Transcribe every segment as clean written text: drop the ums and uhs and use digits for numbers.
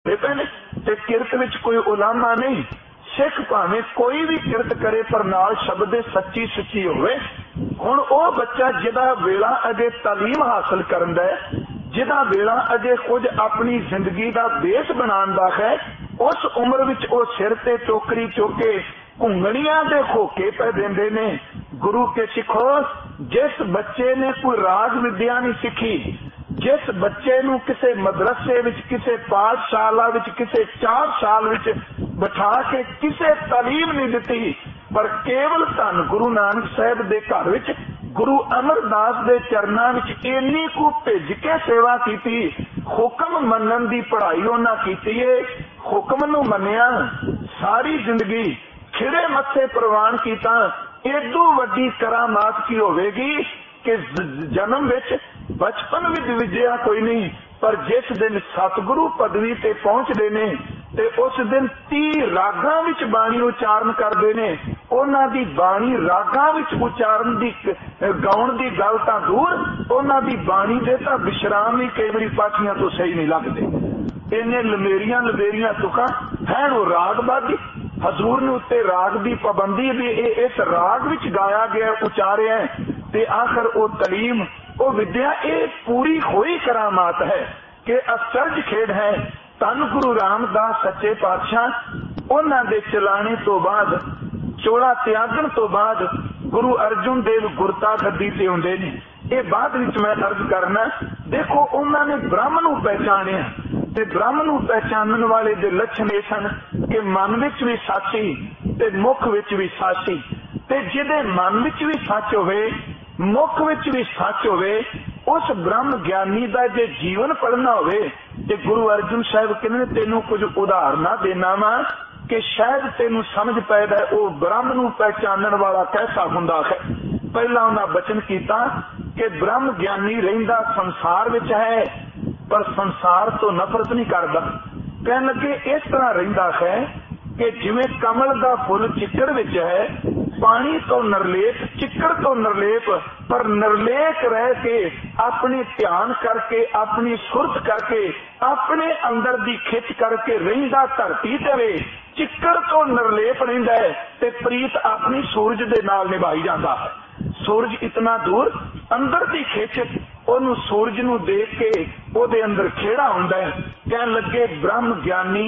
दसते पे ने। ते किरत विच कोई उलामा नहीं, सिख भावें कोई भी किरत करे पर नाल शब्द सच्ची सुची होवे। हुण ओह बच्चा जिहदा वेला अजे तालीम हासिल करन दा है, जिहदा वेला अजे कुछ अपनी जिंदगी का बेस बनाउण दा है, उस उम्र विच ओह सिर ते टोकरी चुक के घुंगणियां दे खोके पे देंदे ने। गुरु के सिखो, जिस बच्चे ने कोई राज विद्या नहीं सीखी, जिस बच्चे नूं किसे मदरसे विच, किसे पाठशाला विच, किसे चार साल विच बिठा के किसे तालीम नहीं दिती, पर केवल धन गुरु नानक साहब दे घर विच गुरु अमरदास दे चरनां विच इन्नी को भेज के सेवा की, हुक्म मनन दी पढ़ाई उन्हां कीती है। हुक्म नूं मन्निया, सारी जिंदगी खिड़े मत्थे प्रवान कीता, एडू वड्डी करामात की होवेगी कि जन्म विच बचपन विच विद्या कोई नहीं, पर जिस दिन सतगुरु पदवी ते पहुंचते ने ते उस दिन 30 रागां विच बाणी उचारण करते ने। उन्हां दी बाणी रागां विच उचारण दी गाउण दी गल तां दूर, उन्हां दी बाणी दे तां विश्राम भी कई बारी पाठियां तो सही नहीं लगते। इन्ने लमेरियां लबेरियां तुकां हैं वो रागबाजी। हजूर ने उत्ते राग दी पाबंदी भी इस राग विच गाया गया, उचारिया ते आखिर वो तलीम, वो विद्या, ये पूरी होई करामात है कि आश्चर्य खेड है। धन गुरु रामदास सच्चे पातशाह उन्हां दे चलाने तो बाद, चोला त्यागन तो बाद गुरु अर्जुन देव गुरता गद्दी ते हुंदे ने। ये बाद विच मैं अर्ज करना, देखो उन्होंने ब्रह्म नूं पहचानिया ते ब्रह्म नूं पहचानण वाले दे लक्षण ये सन कि मन विच भी साची ते मुख विच भी साची, ते जिहदे मन विच भी सच होवे, मुख विच भी सच होवे, उस ब्रह्म ज्ञानी दा जे जीवन पढ़ना होवे ते गुरु अर्जुन साहब कहने तेनों कुछ उदाहरणा देना वा कि शायद तेनों समझ पैदा वो ब्रह्म नूं पहचानण वाला कैसा हुंदा है। पहला उन्हां बचन कीता कि ब्रह्म ज्ञानी रहिंदा संसार विच है, पर संसार तो नफरत नहीं करदा। कहन लगे इस तरह रहिंदा है कि जिवें कमल दा फुल चिक्कड़ विच है, पानी तो निर्लेप, चिक्कड़ तो निर्लेप, पर निर्लेप रह के अपने ध्यान करके, अपनी सुरत करके, अपने अंदर दी खिच करके रहिंदा धरती ते वे, चिक्कड़ तो निर्लेप रहिंदा है ते प्रीत अपनी सूरज दे नाल निभाई जाता है। सूरज इतना दूर, अंदर दी खिच ओनू सूरज नू देख के ओदे अंदर खेड़ा हुंदा है। कहन लगे ब्रह्म ज्ञानी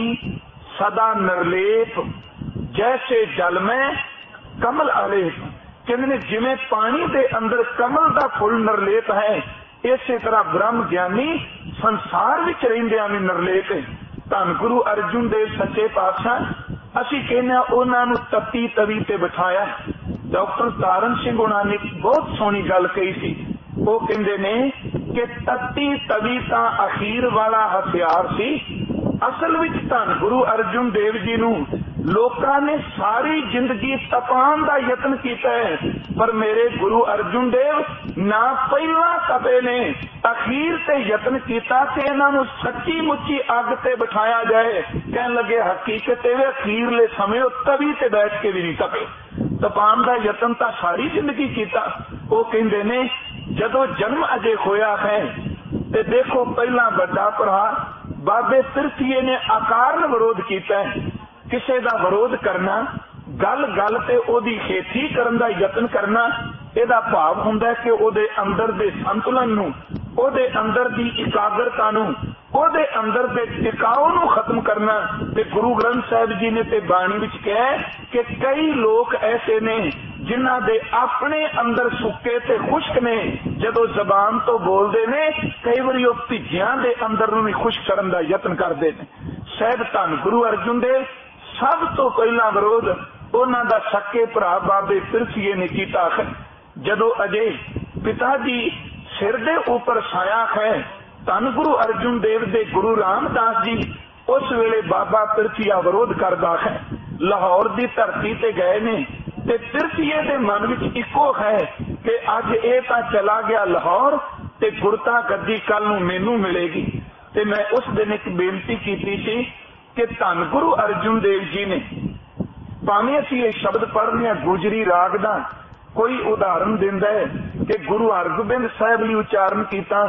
सदा निर्लेप, जैसे जल में कमल आलेप। कहते जिमें पानी दे अंदर कमल दा फुल निर्लेप है, इसे तरह ब्रह्म ज्ञानी संसार विच रहिंदियां भी निर्लेप है। धन गुरु अर्जुन देव सच्चे पातशाह असी कहने उन्हां नू तत्ती तवी ते बिठाया। डॉक्टर तारण सिंह उन्हां ने बहुत सोहनी गल कही सी। वो कहंदे ने कि तत्ती तवी तां अखीर वाला हथियार सी, असल विच धन गुरु अर्जुन देव जी नू लोकां ने सारी जिंदगी तपान दा यतन कीता है, पर मेरे गुरु अर्जुन देव ना पहला तपे ने, अखीर ते यतन कीता कि इन्हां नू सच्ची मुच्ची अग ते बिठाया जाए। कहन लगे हकीकत है अखीरले समय तवी ते बैठ के भी नहीं तपे, तपान दा यतन तां सारी जिंदगी कीता। वो कहंदे ने जदों जन्म अजे होया है ते देखो पहला बड़ा भरा बाबे तिरथीए ने अकारण विरोध किया है। किसी का विरोध करना, गल गल ते ओदी खेती करन दा यतन करना, एदा भाव हुंदा कि ओदे अंदर दे संतुलन नू, ओदे अंदर दी एकाग्रता नू, ओदे अंदर दे टिकाव नू खत्म करना। ते गुरु ग्रंथ साहिब जी ने ते बाणी विच कहा कि कई लोग ऐसे ने जिन्हां दे अपने अंदर सुक्के ते खुश्क ने, जदों जबान तो बोलते ने कई बारी वो भिजियां दे अंदर नू भी खुश्क करन दा यतन करते हैं। शायद धन गुरु अर्जुन देव सब तो पहला विरोध उन्हां दा सक्के भरा बाबे तिरथीए ने कीता है। जदों अजे पिता जी सिर दे ऊपर साया है, धन गुरु अर्जुन देव दे गुरु रामदास जी उस वेले बाबा तिरथीआ विरोध करदा है। लाहौर दी धरती ते गए ने ते तिरथीए दे मन विच इको है कि अज ये तां चला गया लाहौर ते गुरता गद्दी कल नूं मैनूं मिलेगी। ते मैं उस दिन एक बेनती कीती सी कि धन गुरु अर्जुन देव जी ने, भावें असीं ये शब्द पढ़ने आ गुजरी राग दा, कोई उदाहरण दिंदा है कि गुरु हरगोबिंद साहिब लई उचारण कीता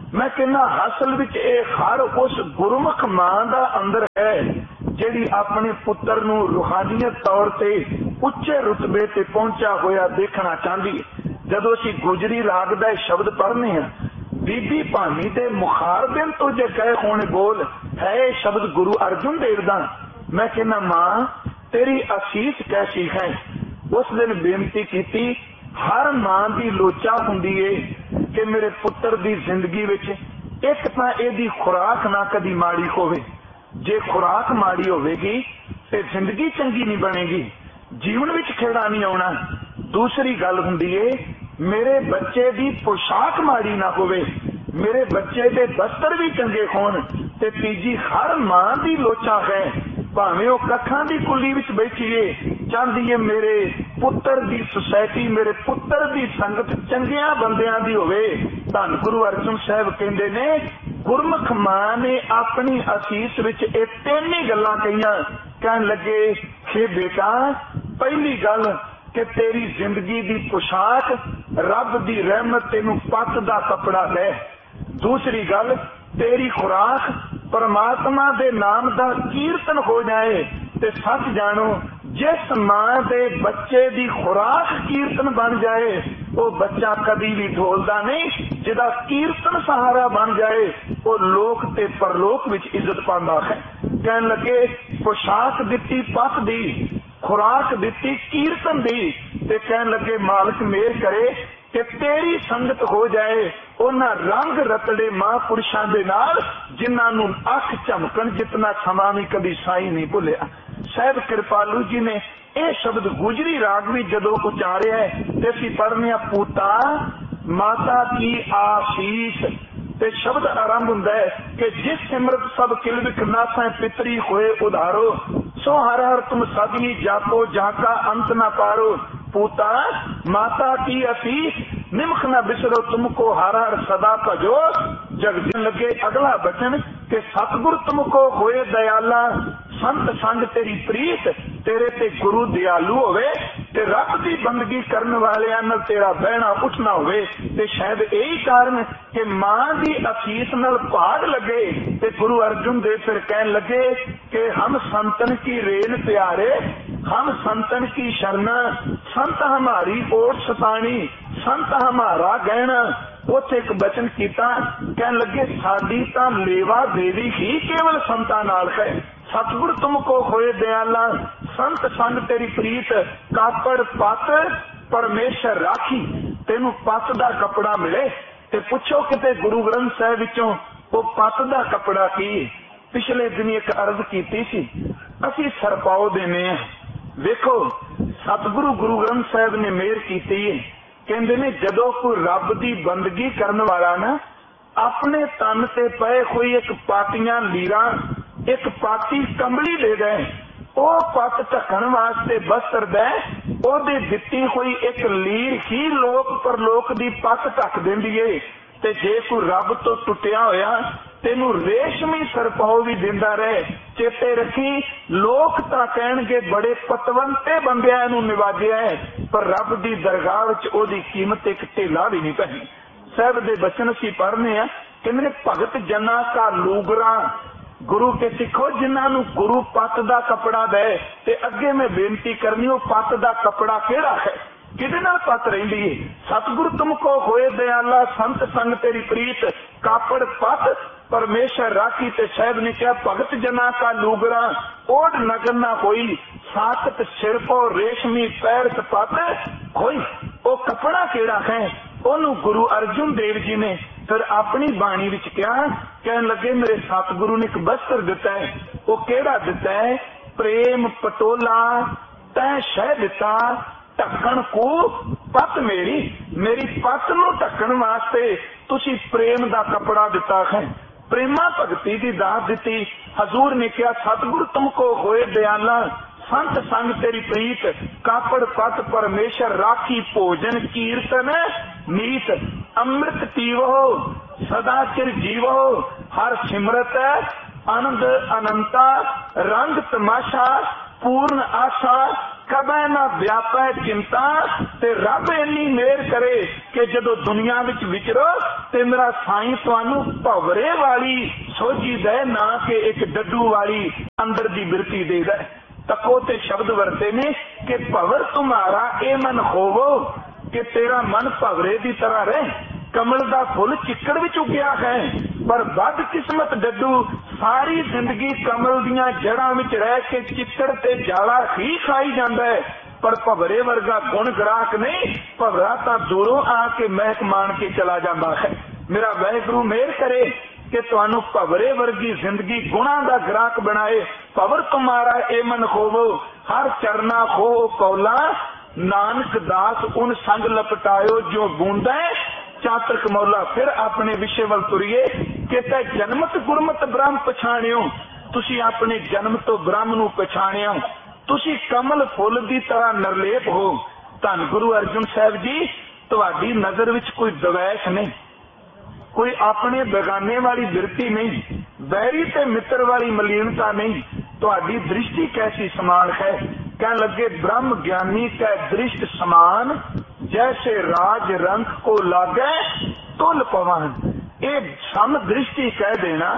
मैं कहना हासिल विच इह हर उस गुरमुख मां दा अंदर है जिहड़ी अपने पुत्र नूं रूहानीयत तौर ते उच्चे रुतबे ते पहुंचा होया देखना चाहती है। जदों असीं गुजरी राग दा शब्द पढ़ने हैं, बीबी भानी दे मुखारबिन तो जे कहे होने बोल है शब्द गुरु अर्जुन देव दा। मैं कहना मां तेरी असीस कैसी है। उस दिन बेनती की, हर मां की लोचा हुंदी है कि मेरे पुत्र की जिंदगी विच एक तां इहदी खुराक ना कदी माड़ी होवे, जे खुराक माड़ी होवेगी ते जिंदगी चंगी नहीं बनेगी, जीवन विच खेड़ा नहीं आउणा। दूसरी गल हुंदी है मेरे बच्चे की पोशाक माड़ी ना होवे, मेरे बच्चे के बस्तर भी चंगे होण। ते तीजी हर मां की लोचा है, भावें वो कखां की कुली विच बैठी है, चाहती है मेरे पुत्र की सोसाइटी, मेरे पुत्र की संगत चंगिया बंदियां दी होवे। धन गुरु अर्जुन साहब कहंदे ने गुरमुख मां ने अपनी असीस विच ये तीन ही गल्लां कहियां। कहन लगे हे बेटा, पहली गल कि तेरी जिंदगी की पोशाक रब की रहमत तेनू पत दा कपड़ा है। दूसरी गल तेरी खुराक परमात्मा दे नाम दा कीर्तन हो जाए। ते सच जानो जिस मां दे बच्चे दी खुराक कीर्तन बन जाए वो बच्चा कभी भी ढोलदा नहीं, जिदा कीर्तन सहारा बन जाए वो लोक ते परलोक विच इज्जत पांदा है। कहन लगे पोशाक दिती पत दी, खुराक दिती कीर्तन दी, ते कहन लगे मालिक मेहर करे कि तेरी संगत हो जाए उन्हां रंग रतड़े महापुरुषां दे नाल जिन्हां नूं अख झमकन जितना समा भी कभी साई नहीं भुलिया। साहब कृपालू जी ने यह शब्द गुजरी राग भी जदों उचारिया है ते असीं पढ़ने पूता माता की आशीष ते शब्द आरंभ हुंदा है कि जिस सिमरत सब किल विख नाथां पितरी होए उधारो, सो हर हर तुम सब ही जापो जाका अंत न पारो। पूता माता की आशीष निमख न बिसरो तुमको हर हर सदा भजो। जगदीन लगे अगला बचन के सतगुर तुमको होए दयाला, संत संग तेरी प्रीत तेरे ते गुरु दयालु होवे, ते रब दी बंदगी करन वालियां नाल तेरा बहना उठना होवे। ते शायद यही कारण कि मां दी आशीष नाल भाग लगे ते गुरु अर्जुन देव फिर कहन लगे कि हम संतन की रेन प्यारे, हम संतन की शरण, संत हमारी ओट सतानी, संत हमारा गहना। उथे एक बचन किया, कहन लगे साडी तां लेवा देवी ही केवल संतां नाल है। सतगुर तुमको होए दयाला, संत संग तेरी प्रीत, कापड़ पत परमेश्वर राखी। तेनू पत दा कपड़ा मिले ते पुछो किते गुरु ग्रंथ साहिब विचों वो पत दा कपड़ा की। पिछले दिन एक अर्ज कीती सी, असीं सरपाओ देने आ। वेखो सतगुरु गुरु ग्रंथ साहिब ने मेहर कीती है, कहंदे ने जदों कोई रब दी बंदगी करन वाला ना अपने तन ते पए कोई एक पाटियां लीरा, एक पाटी कंबली ले गए, ओ पत ढकण वास्ते बस्तर दे ओदे दित्ती होई एक लीर ही लोक परलोक दी पत ढक देंदी है। ते जे कोई रब तो टुटिया होया तेनू रेशमी सरपाओ भी दिंदा रहे। चेते रखी लोक तां कहणगे बड़े पतवंते बंदियां नूं निवाजिया है, पर रब दी दरगाह विच ओदी कीमत एक ढेला भी नहीं पई। साहब दे बचन असीं पढ़ने आ, कहंदे ने भगत जना का लूगरा गुरु के सिखो जिन्हां नूं गुरु पत दा कपड़ा दे। ते अगे मैं बेनती करनी ओ पत दा कपड़ा किहड़ा है, किहदे नाल पत रहिंदी है। सतगुर तुमको होए दयाला, संत संग तेरी प्रीत, कापड़ पत परमेश्वर राखी। ते साहब ने कहा भगत जना का लूगरा ओढ़ नगर ना कोई, साकत सिर पो रेशमी पैर पत कोई। ओ कपड़ा केड़ा है, ओनू गुरु अर्जुन देव जी ने फिर अपनी बाणी विच कहा। कहन लगे मेरे सतगुरु ने एक वस्त्र दिता है, वो केड़ा दिता है, प्रेम पटोला तै शह दिता, ढकण को पत मेरी, मेरी पत नूं ढकण वास्ते तुसी प्रेम दा कपड़ा दिता है, प्रेमा भगती दी दात दिती। हजूर ने कहा सतगुर तुमको होए दयाला, संत संग तेरी प्रीत, कापड़ पत परमेश्वर राखी, भोजन कीर्तन नीत, अमृत पीवो सदा चिर जीवो, हर सिमरत आनंद अनंता, रंग तमाशा पूर्ण आशा, कबै ना व्यापै चिंता ते रब इन्नी मेहर करे कि जदों दुनिया विच विचरो ते मेरा साईं तुहानू भवरे वाली सोझी दे ना कि एक डड्डू वाली अंदर दी बिरती दे दे। तको ते शब्द वरते ने कि भवर तुम्हारा ए मन होवो कि तेरा मन भवरे की तरह रहे। कमल का फुल चिक्कड़ विच उगिया है पर बद किस्मत डड्डू सारी जिंदगी कमल दियां जड़ां विच रह के चिक्कड़ ते जाला ही खाई जांदा है पर भवरे वर्गा गुण ग्राहक नहीं। भवरा तां दूरों आके महक मान के चला जांदा है। मेरा वाहिगुरू मेहर करे कि तुहानू भवरे वर्गी जिंदगी गुणा का ग्राहक बनाए। भवर तुम्हारा ए मन होवो हर चरना हो कौला नानक दास उन संग लपटायो जो बूंदा चातक मौला। फिर अपने विषय वल तुरीए कि तै जन्मत गुरमत ब्रह्म पछाणियो। तुसी अपने जन्म तो ब्रह्म नू पछाणियो। तुसी कमल फुल दी तरह निर्लेप हो। धन गुरु अर्जुन साहब जी तुहाडी नजर विच कोई द्वैष नहीं, कोई अपने बेगाने वाली बिरती नहीं, बैरी ते मित्र वाली मलीनता नहीं। तुहाडी दृष्टि कैसी समान है। कह लगे ब्रह्म ज्ञानी कै दृष्ट समान जैसे राज रंग को लागे तुल पवन। ये सम दृष्टि कह देना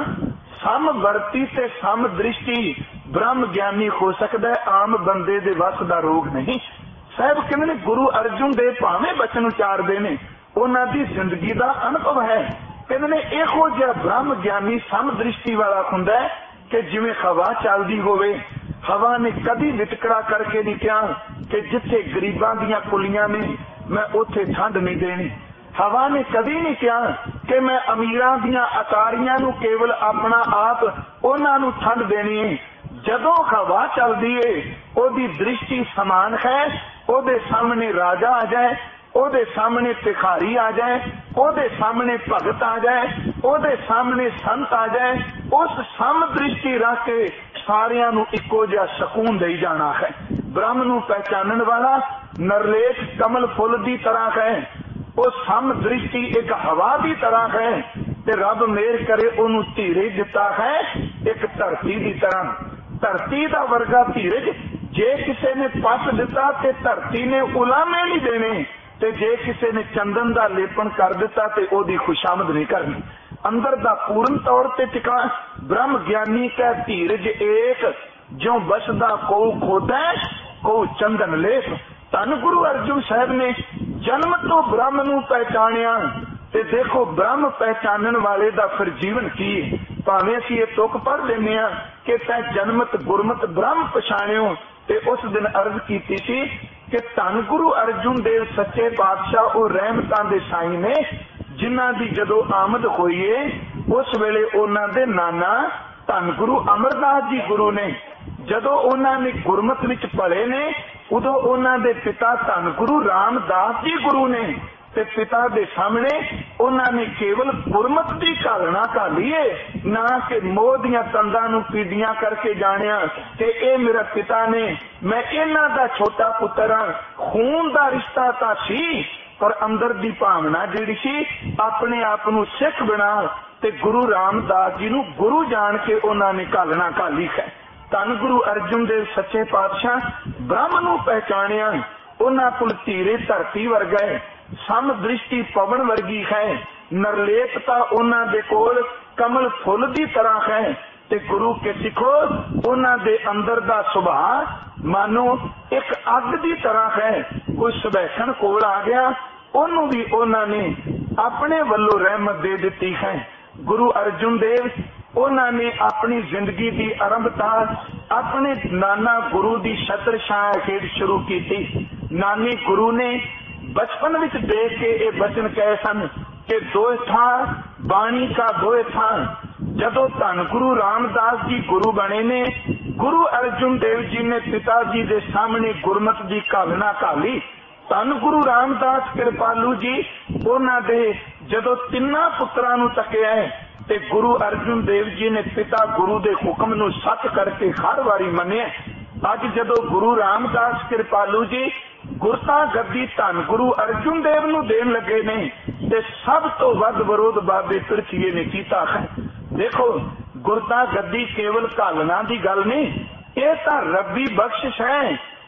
समवर्ती ते सम दृष्टि ब्रह्म ज्ञानी हो सकता है, आम बंदे दे वस दा रोग नहीं। साहब कहते गुरु अर्जुन देव भावें बचन उचारते ने उन्हां दी जिंदगी दा अनुभव है। कहते इहो जिहा ब्रह्म ज्ञानी सम दृष्टि वाला हुंदा है कि जिवें हवा चलदी होवे। हवा ने कदी वितकरा करके नहीं कहा कि जिथे गरीबां दियां कुलियां ने मैं उथे ठंड नहीं देनी। हवा ने कदी नहीं कहा कि मैं अमीरां दियां अतारियां नू केवल अपना आप उन्हां नू ठंड देनी है। जदों हवा चलदी है ओदी दृष्टि समान है। ओदे सामने राजा आ जाए, ओदे सामने भिखारी आ जाए, ओदे सामने भगत आ जाए, ओदे सामने संत आ जाए, उस सम दृष्टि रख के सारियां नू इक्को जिहा सकून दई जाना है। ब्रह्म नू पहचानन वाला नरलेख कमल फुल दी तरह है। वो सम दृष्टि एक हवा की तरह है ते रब मेहर करे ओनू धीरज दिता है एक धरती की तरह। धरती का वर्गा धीरज जे किसी ने पस दिता ते धरती ने उलामे नहीं देने ते जे किसी ने चंदन का लेपन कर दिता ते ओदी खुशामद नहीं करनी। अंदर दा पूर्ण तौर ते टिका ब्रह्म ज्ञानी का धीरज एक जो बसदा को खोदा को चंदन लेप। धन गुरु अर्जुन साहब ने जन्म तो ब्रह्म नू पहचानिया ते देखो ब्रह्म पहचानन वाले दा फिर जीवन की भावें असीं ये तुक पढ़ लेने कि तै जन्मत गुरमत ब्रह्म पछाणियो। ते उस दिन अर्ज कीती सी कि धन गुरु अर्जुन देव सच्चे पातशाह वो रहमतां दे साईं ने जिन्हां दी जदों आमद होई है उस वेले उन्हां दे नाना धन गुरु अमरदास जी गुरु ने जदों उन्हां ने गुरमत विच पले ने उदों उन्हां दे पिता धन गुरु रामदास जी गुरु ने ते पिता दे सामने उन्हां ने केवल गुरमत की घालना घाली है ना कि मोह दियां तंदां नूं पीड़ियां करके जानिया कि ए मेरा पिता ने मैं इन्हां दा छोटा पुत्र हां। खून दा रिश्ता तां सी पर अंदर दी भावना जिहड़ी सी अपने आप नूं सिख बना ते गुरु रामदास जी नूं गुरु जान के उन्हां ने घालना घाली है। धन गुरु अर्जुन देव सच्चे पातशाह ब्रह्म नूं पहचानिया। उन्हां कोल धीरे धरती वर्गा है, सम दृष्टि पवन वर्गी है, नरलेपता उन्हां दे कोल कमल फुल दी तरह है ते गुरु के सिखो उन्हां दे अंदर दा सुभाव मानो एक अग दी तरह है। कोई सुबैखण कोल आ गया ओनू भी उन्हां ने अपने वल्लों रहमत दे दिती है। गुरु अर्जुन देव उन्हां ने अपनी जिंदगी की आरंभता अपने नाना गुरु की छत्र छाया खेड शुरू की थी। नानी गुरु ने बचपन विच देख के ये वचन कहे सन कि दो था बाणी का दो था। जदों धन गुरु रामदास जी गुरु बने ने गुरु अर्जुन देव जी ने पिताजी के सामने गुरमत की घालना घाली। धन गुरु रामदास कृपालू जी उन्हां दे जदों तिन्ना पुत्रां नूं तकिया ते गुरु अर्जुन देव जी ने पिता गुरु दे हुक्म नूं सच करके हर वारी मन्निया। अज जदों गुरु रामदास कृपालू जी गुरता गद्दी धन गुरु अर्जुन देव नूं देन लगे ने ते सब तो वध विरोध बाबे पिरथीए ने कीता है। देखो गुरता गद्दी केवल घालना की गल नहीं, ये तां रब्बी बख्शिश है।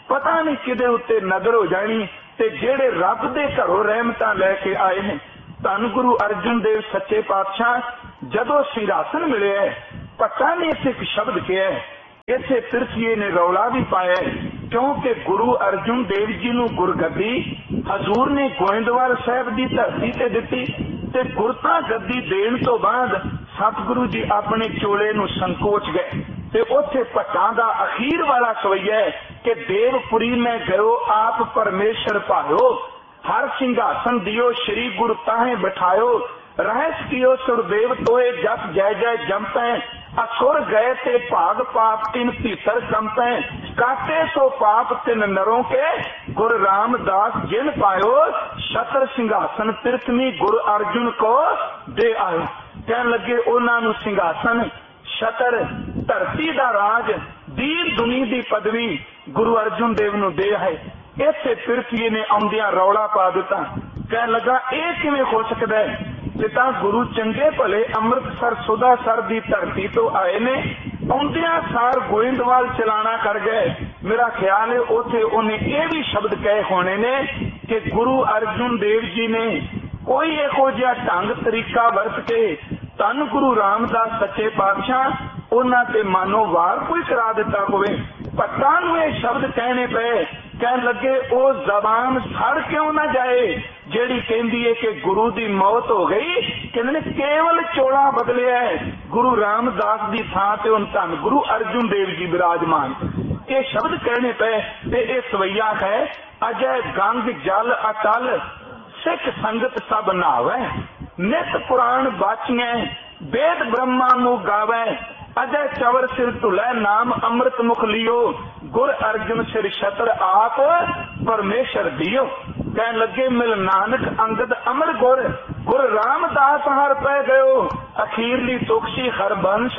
पता नहीं किदे उत्ते नजर हो जानी ते जेड़े रब दे घरों रहमतां लैके आए हैं। धन गुरु अर्जुन देव सच्चे पातशाह जदों सिंघासन मिले है, पता नहीं इत्थे एक शब्द किया है, इत्थे पिरथीए ने रौला भी पाया है, क्योंकि गुरु अर्जुन देव जी नूं गुरगद्दी हजूर ने गोइंदवाल साहब की धरती ते दिती ते गुरता गद्दी देण तो बाद सतगुरु जी अपने चोले नूं संकोच गए ते उत्थे भट्टां दा अखीर वाला सवैया है कि देवपुरी में गयो आप परमेश्वर पायो, हर सिंघासन दियो श्री गुरु ताहे बिठायो, रहस कियो सुरदेव तोए जप जय जय जमपै, असुर गए ते भाग पाप तिन भीतर कंपै, काटे सो पाप तिन नरों के गुरु रामदास जिन पायो, छत्र सिंघासन तिरथमी गुरु अर्जुन को दे आयो। कहन लगे उन्हां नूं सिंघासन छतर धरती दा राज दीर दुनी दी पदवी गुरु अर्जुन देव नूं दे है। इत्थे पिरथीए ने आउंदियां रौला पा दिता, कहन लगा ये किवें हो सकदा है, पिता गुरु चंगे भले अमृतसर सुधासर दी धरती तो आए ने, आउंदियां सार गोइंदवाल चलाना कर गए। मेरा ख्याल है उथे उन्हें ये भी शब्द कहे होने ने कि गुरु अर्जुन देव जी ने कोई इहो जिहा ढंग तरीका वरत के धन गुरु रामदास सच्चे पातशाह उन्हां ते मानो वार कोई करा दिता होवे। भट्टां नूं ये शब्द कहने पे, कहन लगे ओ जबान सड़ क्यों ना जाए जेड़ी कहंदी है कि गुरु दी मौत हो गई, कहंदे केवल चोला बदलिया है, गुरु रामदास दी थां ते हुण धन गुरु अर्जुन देव जी विराजमान। ये शब्द कहने पे ते ये सवैया है, अजय गंग जल अटल सिख संगत सब नावे, नित पुराण बाचिए वेद ब्रह्मा नू गावे, अजय चवर सिर धुलै नाम अमृत मुख लियो, गुर अर्जुन सिर छत्र आप परमेश्वर दियो। कहन लगे मिल नानक अंगद अमर गुर, गुर रामदास हर पै गयो, अखीरली तुखसी हरबंश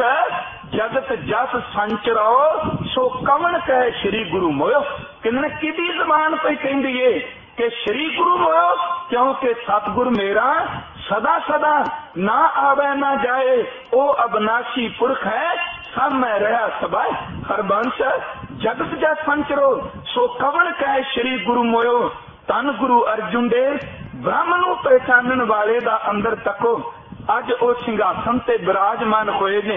जगत जस संचरो, सो कवन कह श्री गुरु मोयो। किन्ने किदी जबान पे कहंदी है कि श्री गुरु मोयो, क्योंकि सतगुर मेरा सदा सदा ना आवे ना जाए, ओ अविनाशी पुरख है सब में रहा सबाय, हरबंश जगत जस संचरो, सो कवन कह श्री गुरु मोयो। धन गुरु अर्जुन देव ब्रह्म नूं पहचानण वाले दा अंदर तको अज ओ सिंघासन ते विराजमान होए ने।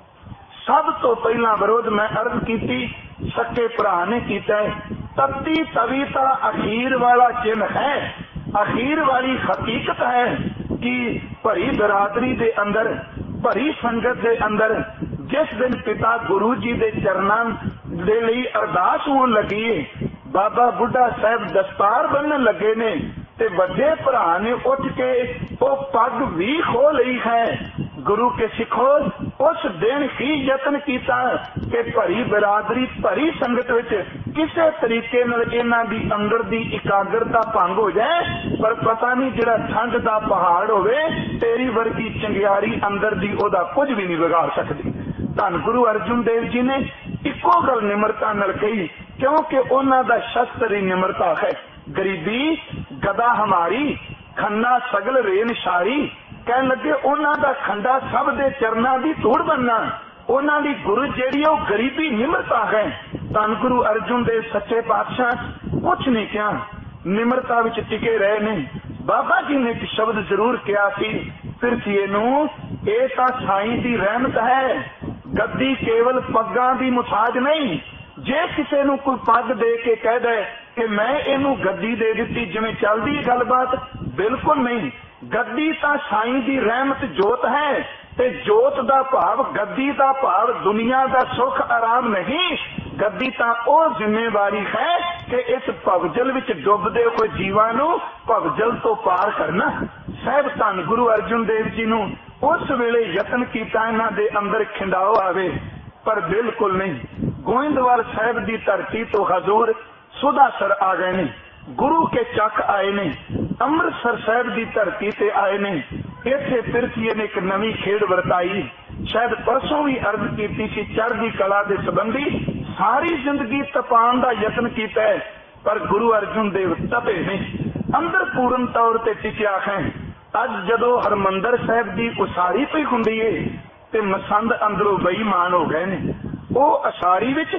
सब तो पहला विरोध मैं अर्ज की सके भरा ने कीता है, तत्ती तवीता अखीर वाला चिन्ह है, अखीर वाली हकीकत है कि भरी बरादरी दे अंदर भरी संगत दे अंदर जिस दिन पिता गुरु जी दे चरनां दे लई अरदास होण लगी है, बाबा बुढ़ा साहब दस्तार बनन लगे ने ते वड्डे भरा ने उठ के वो पग भी खो लई है। गुरु के सिखो उस दिन ही यत्न किया कि भरी बरादरी भरी संगत विच किसी तरीके नाल इन्हां दी अंदर दी एकाग्रता भंग हो जाए, पर पता नहीं जिहड़ा ठंड दा पहाड़ होवे तेरी वर्गी चंगियारी अंदर दी ओदा कुछ भी नहीं बिगाड़ सकदी। धन गुरु अर्जुन देव जी ने इको गल निमरता नाल कही, क्योंकि उन्हां दा शस्त्र ही निमरता है। गरीबी गदा हमारी खन्ना सगल रेन शारी, कहन लगे उन्हां दा खंडा सब दे चरनां दी धूड़ बनना, उन्हां दी गुरु जेड़ी ओ गरीबी निमरता है। धन गुरु अर्जुन देव सच्चे पातशाह कुछ नहीं क्या निमरता विच टिके रहे ने। बाबा जी ने एक शब्द जरूर किया सी पिरथीए नूं, ये तां साईं दी रहमत है, गद्दी केवल पग्गां दी मुताज नहीं। जे किसी नूं कोई पग दे के कह दे कि मैं इनू गद्दी दे दी जिवें चलदी गलबात, बिल्कुल नहीं। गद्दी तां साईं दी रहमत जोत है, ते जोत दा भाव गद्दी दा भाव दुनिया दा सुख आराम नहीं। गद्दी तां ओ जिम्मेवारी है कि इस भवजल विच डुबदे हुए जीवां नूं भवजल तो पार करना। साहब धन गुरु अर्जुन देव जी नूं उस वेले यतन कीता इन्हां दे अंदर खिंडाओ आवे, पर बिल्कुल नहीं। गोइंदवाल साहब दी धरती तो हजूर सुधासर आ गए ने, गुरु के चक आए ने, अमृतसर साहब दी धरती ते आए ने। इत्थे पिरथीए ने एक नवी खेड वरताई, शायद परसों भी अर्ज की सी, चढ़दी कला दे संबंधी सारी जिंदगी तपान दा यतन कीता है, पर गुरु अर्जुन देव तपे ने, अंदर पूर्ण तौर ते टिकिया है। अज जदों हरमंदर साहब दी उसारी पई हुंदी है ते मसंद अंदरों बेईमान हो गए ने। ओ असारी विच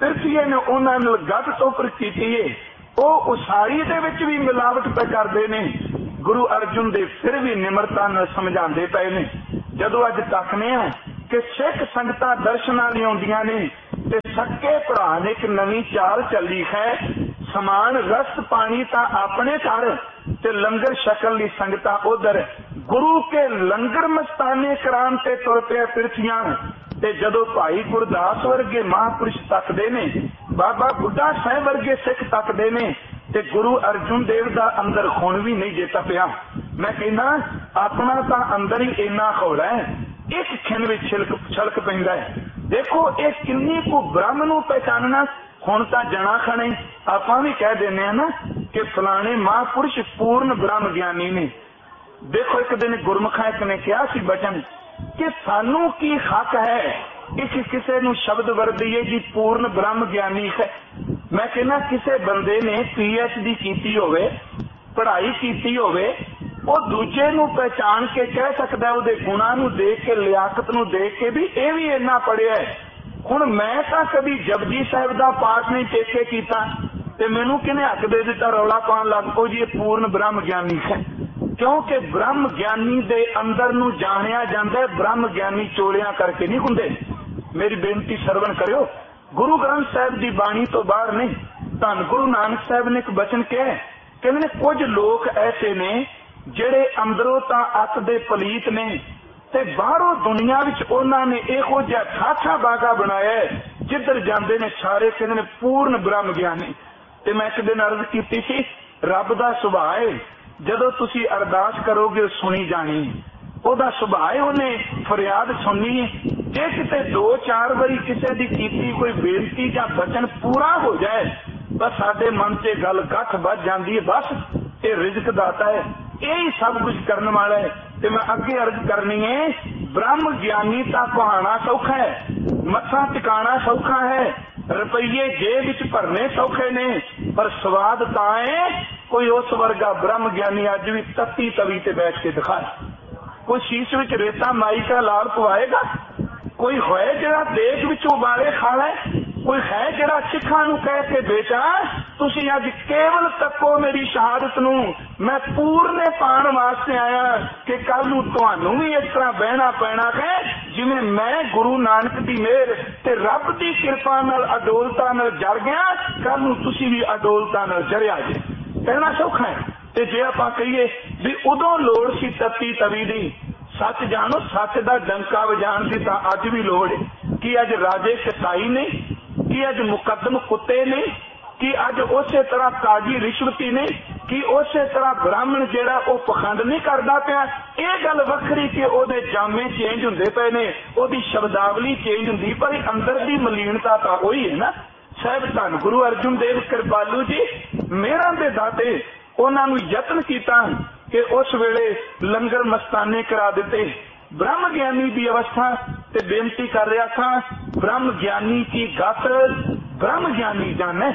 ਪਿਰਥੀਏ ਨੇ ਉਹਨਾਂ ਨਾਲ ਗੱਡ ਤੋਪਰ ਕੀਤੀ ਏ, ਉਹ ਉਸਾਰੀ ਦੇ ਵਿੱਚ ਵੀ ਮਿਲਾਵਟ ਪੈ ਕਰਦੇ ਨੇ। ਗੁਰੂ ਅਰਜਨ ਦੇਵ ਫਿਰ ਵੀ ਨਿਮਰਤਾ ਨਾਲ ਸਮਝਾਉਂਦੇ ਪਏ ਨੇ। ਜਦੋਂ ਅੱਜ ਤੱਕਨੇ ਆ ਕਿ ਸਿੱਖ ਸੰਗਤਾਂ ਦਰਸ਼ਨਾਂ ਲਈ ਆਉਂਦੀਆਂ ਨੇ ਤੇ ਸੱਕੇ ਭਰਾ ਨੇ ਇੱਕ ਨਵੀਂ ਚਾਲ ਚੱਲੀ ਹੈ, ਸਮਾਨ ਰਸ ਪਾਣੀ ਤਾਂ ਆਪਣੇ ਘਰ ਤੇ ਲੰਗਰ ਛਕਣ ਲਈ ਸੰਗਤਾਂ ਉਧਰ। ਗੁਰੂ ਕੇ ਲੰਗਰ ਮਸਤਾਨੇ ਕਰਾਉਣ ਤੇ ਤੁਰ ਪਿਆ ਪਿਰਥੀਆਂ। ਤੇ ਜਦੋਂ ਭਾਈ ਗੁਰਦਾਸ ਵਰਗੇ ਮਹਾਂਪੁਰਸ਼ ਤੱਕਦੇ ਨੇ, ਬਾਬਾ ਬੁੱਢਾ ਸਾਹਿਬ ਵਰਗੇ ਸਿੱਖ ਤੱਕਦੇ ਨੇ, ਤੇ ਗੁਰੂ ਅਰਜਨ ਦੇਵ ਦਾ ਅੰਦਰ ਖੂਨ ਵੀ ਨਹੀਂ ਜੇ ਤਪਿਆ। ਮੈਂ ਕਹਿੰਦਾ ਆਪਣਾ ਤਾਂ ਅੰਦਰ ਹੀ ਇੰਨਾ ਹੌਲਾ ਹੈ, ਇੱਕ ਖਿੰਨ ਵਿੱਚ ਛਲਕ ਪੈਂਦਾ ਹੈ। ਦੇਖੋ ਇਹ ਕਿੰਨੀ ਕੁ ਬ੍ਰਹਮ ਨੂੰ ਪਹਿਚਾਨਣਾ। ਹੁਣ ਤਾਂ ਜਣਾ ਖਣੇ ਆਪਾਂ ਵੀ ਕਹਿ ਦਿੰਦੇ ਆ ਨਾ ਕਿ ਫਲਾਣੇ ਮਹਾਂਪੁਰਸ਼ ਪੂਰਨ ਬ੍ਰਹਮ ਗਿਆਨੀ ਨੇ। ਦੇਖੋ ਇੱਕ ਦਿਨ ਗੁਰਮੁਖਾਂ ਇੱਕ ਨੇ ਕਿਹਾ ਸੀ ਬਚਨ ਕਿ ਸਾਨੂੰ ਕੀ ਹੱਕ ਹੈ ਇੱਕ ਕਿਸੇ ਨੂੰ ਸ਼ਬਦ ਵਰਦੀਏ ਜੀ ਪੂਰਨ ਬ੍ਰਹਮ ਗਿਆਨੀ ਹੈ। ਮੈਂ ਕਹਿੰਦਾ ਕਿਸੇ ਬੰਦੇ ਨੇ PhD ਕੀਤੀ ਹੋਵੇ, ਪੜ੍ਹਾਈ ਕੀਤੀ ਹੋਵੇ, ਉਹ ਦੂਜੇ ਨੂੰ ਪਹਿਚਾਣ ਕੇ ਕਹਿ ਸਕਦਾ, ਉਹਦੇ ਗੁਣਾਂ ਨੂੰ ਦੇਖ ਕੇ, ਲਿਆਕਤ ਨੂੰ ਦੇਖ ਕੇ ਵੀ ਇਹ ਵੀ ਇੰਨਾ ਪੜ੍ਹਿਆ ਹੈ। ਹੁਣ ਮੈਂ ਤਾਂ ਕਦੀ ਜਪਜੀ ਸਾਹਿਬ ਦਾ ਪਾਠ ਨਹੀਂ ਟੇਕੇ ਕੀਤਾ ਤੇ ਮੈਨੂੰ ਕਿਹਨੇ ਹੱਕ ਦੇ ਦਿੱਤਾ ਰੌਲਾ ਪਾਉਣ ਲੱਗ ਪਓ ਜੀ ਇਹ ਪੂਰਨ ਬ੍ਰਹਮ ਗਿਆਨੀ ਹੈ। ਕਿਉਂਕਿ ਬ੍ਰਹਮ ਗਿਆਨੀ ਦੇ ਅੰਦਰ ਨੂੰ ਜਾਣਿਆ ਜਾਂਦਾ, ਬ੍ਰਹਮ ਗਿਆਨੀ ਚੋਲਿਆਂ ਕਰਕੇ ਨਹੀਂ ਹੁੰਦੇ। ਮੇਰੀ ਬੇਨਤੀ ਸਰਵਣ ਕਰਿਓ, ਗੁਰੂ ਗ੍ਰੰਥ ਸਾਹਿਬ ਦੀ ਬਾਣੀ ਤੋਂ ਬਾਹਰ ਨਹੀਂ। ਧੰਨ ਗੁਰੂ ਨਾਨਕ ਸਾਹਿਬ ਨੇ ਇੱਕ ਬਚਨ ਕਿਹਾ, ਕਹਿੰਦੇ ਨੇ ਕੁਝ ਲੋਕ ਐਸੇ ਨੇ ਜਿਹੜੇ ਅੰਦਰੋਂ ਤਾਂ ਅੱਤ ਦੇ ਪਲੀਤ ਨੇ ਤੇ ਬਾਹਰੋਂ ਦੁਨੀਆ ਵਿੱਚ ਉਹਨਾਂ ਨੇ ਇਹੋ ਜਿਹਾ ਠਾਠਾ ਬਾਗਾ ਬਣਾਇਆ ਜਿੱਧਰ ਜਾਂਦੇ ਨੇ ਸਾਰੇ ਕਹਿੰਦੇ ਨੇ ਪੂਰਨ ਬ੍ਰਹਮ ਗਿਆਨੀ। ਤੇ ਮੈਂ ਇੱਕ ਦਿਨ ਅਰਜ਼ ਕੀਤੀ ਸੀ, ਰੱਬ ਦਾ ਸੁਭਾਅ ਹੈ ਜਦੋਂ ਤੁਸੀਂ ਅਰਦਾਸ ਕਰੋਗੇ ਸੁਣੀ ਜਾਣੀ, ਉਹਦਾ ਸੁਭਾਅ ਹੈ ਉਹਨੇ ਫਰਿਆਦ ਸੁਣਨੀ ਹੈ। ਜੇ ਕਿਤੇ 2-4 ਵਾਰੀ ਕਿਸੇ ਦੀ ਕੀਤੀ ਕੋਈ ਬੇਨਤੀ ਜਾਂ ਬਚਨ ਪੂਰਾ ਹੋ ਜਾਏ ਬਸ ਸਾਡੇ ਮਨ 'ਚ ਗੱਲ ਗੱਠ ਵੱਜ ਜਾਂਦੀ ਹੈ, ਬਸ ਇਹ ਰਿਜ਼ਕ ਦਾਤਾ ਹੈ, ਇਹ ਹੀ ਸਭ ਕੁਝ ਕਰਨ ਵਾਲਾ ਹੈ। ਤੇ ਮੈਂ ਅੱਗੇ ਅਰਜ਼ ਕਰਨੀ ਹੈ, ਬ੍ਰਹਮ ਗਿਆਨੀ ਤਾਂ ਕਹਾਣਾ ਸੌਖਾ ਹੈ, ਮੱਥਾ ਟਿਕਾਣਾ ਸੌਖਾ ਹੈ, ਰੁਪਈਏ ਜੇਬ ਵਿੱਚ ਭਰਨੇ ਸੌਖੇ ਨੇ, ਪਰ ਸਵਾਦ ਤਾਂ ਹੈ ਕੋਈ ਉਸ ਵਰਗਾ ਬ੍ਰਹਮ ਗਿਆਨੀ ਅੱਜ ਵੀ ਤੱਤੀ ਤਵੀ ਤੇ ਬੈਠ ਕੇ ਦਿਖਾਏ। ਕੋਈ ਸ਼ੀਸ਼ ਵਿੱਚ ਰੇਤਾ ਮਾਈ ਦਾ ਲਾਲ ਪਵਾਏਗਾ, ਕੋਈ ਹੋਏ ਜਿਹੜਾ ਦੇਖ ਵਿੱਚ ਉਬਾਲੇ ਖਾ ਲੈ, ਕੋਈ ਹੈ ਜਿਹੜਾ ਸਿੱਖਾਂ ਨੂੰ ਕਹਿ ਕੇ ਬੇਟਾ ਤੁਸੀਂ ਅੱਜ ਕੇਵਲ ਤੱਕੋ ਮੇਰੀ ਸ਼ਹਾਦਤ ਨੂੰ, ਮੈਂ ਪੂਰਨੇ ਪਾਉਣ ਵਾਸਤੇ ਆਇਆ ਕਿ ਕੱਲ ਨੂੰ ਤੁਹਾਨੂੰ ਵੀ ਇਸ ਤਰ੍ਹਾਂ ਬਹਿਣਾ ਪੈਣਾ ਹੈ ਜਿਵੇਂ ਮੈਂ ਗੁਰੂ ਨਾਨਕ ਦੀ ਮਿਹਰ ਤੇ ਰੱਬ ਦੀ ਕਿਰਪਾ ਨਾਲ ਅਡੋਲਤਾ ਨਾਲ ਜਰ ਗਿਆ, ਕੱਲ ਨੂੰ ਤੁਸੀਂ ਵੀ ਅਡੋਲਤਾ ਨਾਲ ਜਰਿਆ ਜੇ। ਕਹਿਣਾ ਸੌਖਾ ਹੈ। ਤੇ ਜੇ ਆਪਾਂ ਕਹੀਏ ਵੀ ਉਦੋਂ ਲੋੜ ਸੀ ਤੱਤੀ ਤਵੀ ਦੀ, ਸੱਚ ਜਾਣੋ ਸੱਚ ਦਾ ਡੰਕਾ ਵਜਾਉਣ ਦੀ ਤਾਂ ਅੱਜ ਵੀ ਲੋੜ ਹੈ। ਕਿ ਅੱਜ ਰਾਜੇ ਕਸਾਈ ਨੇ, ਕਿ ਅੱਜ ਮੁਕੱਦਮ ਕੁੱਤੇ ਨੇ, ਕਿ ਅੱਜ ਉਸੇ ਤਰ੍ਹਾਂ ਕਾਜੀ ਰਿਸ਼ਵਤੀ ਨੇ, ਕਿ ਉਸੇ ਤਰ੍ਹਾਂ ਬ੍ਰਾਹਮਣ ਜਿਹੜਾ ਉਹ ਪਖੰਡ ਨਹੀਂ ਕਰਦਾ ਪਿਆ। ਇਹ ਗੱਲ ਵੱਖਰੀ ਕਿ ਉਹਦੇ ਜਾਮੇ ਚੇਂਜ ਹੁੰਦੇ ਪਏ ਨੇ, ਉਹਦੀ ਸ਼ਬਦਾਵਲੀ ਚੇਂਜ ਹੁੰਦੀ, ਪਰ ਅੰਦਰ ਦੀ ਮਲੀਨਤਾ ਤਾਂ ਉਹੀ ਹੈ ਨਾ। ਸਾਹਿਬ ਧੰਨ ਗੁਰੂ ਅਰਜਨ ਦੇਵ ਕਿਰਪਾਲੂ ਜੀ ਮਿਹਰਾਂ ਦੇ ਦਾਤੇ, ਉਹਨਾਂ ਨੂੰ ਯਤਨ ਕੀਤਾ ਕਿ ਉਸ ਵੇਲੇ ਲੰਗਰ ਮਸਤਾਨੇ ਕਰਾ ਦਿੱਤੇ। ਬ੍ਰਹਮ ਗਿਆਨੀ ਦੀ ਅਵਸਥਾ ਤੇ ਬੇਨਤੀ ਕਰ ਰਿਹਾ ਥਾ, ਬ੍ਰਹਮ ਗਿਆਨੀ ਕੀ ਗਤ ਬ੍ਰਹਮ ਗਿਆਨੀ ਜਾਣੇ,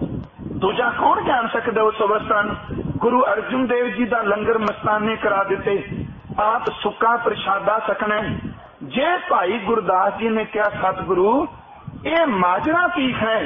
ਦੂਜਾ ਕੌਣ ਜਾਣ ਸਕਦਾ ਉਸ ਅਵਸਥਾ ਨੂੰ। ਗੁਰੂ ਅਰਜਨ ਦੇਵ ਜੀ ਦਾ ਲੰਗਰ ਮਸਤਾਨੇ ਕਰਾ ਦਿੱਤੇ, ਆਪ ਸੁੱਕਾ ਪ੍ਰਸ਼ਾਦਾ ਸਕਣਾ। ਜੇ ਭਾਈ ਗੁਰਦਾਸ ਜੀ ਨੇ ਕਿਹਾ ਸਤਿਗੁਰੂ ਇਹ ਮਾਜਰਾ ਕੀ ਹੈ,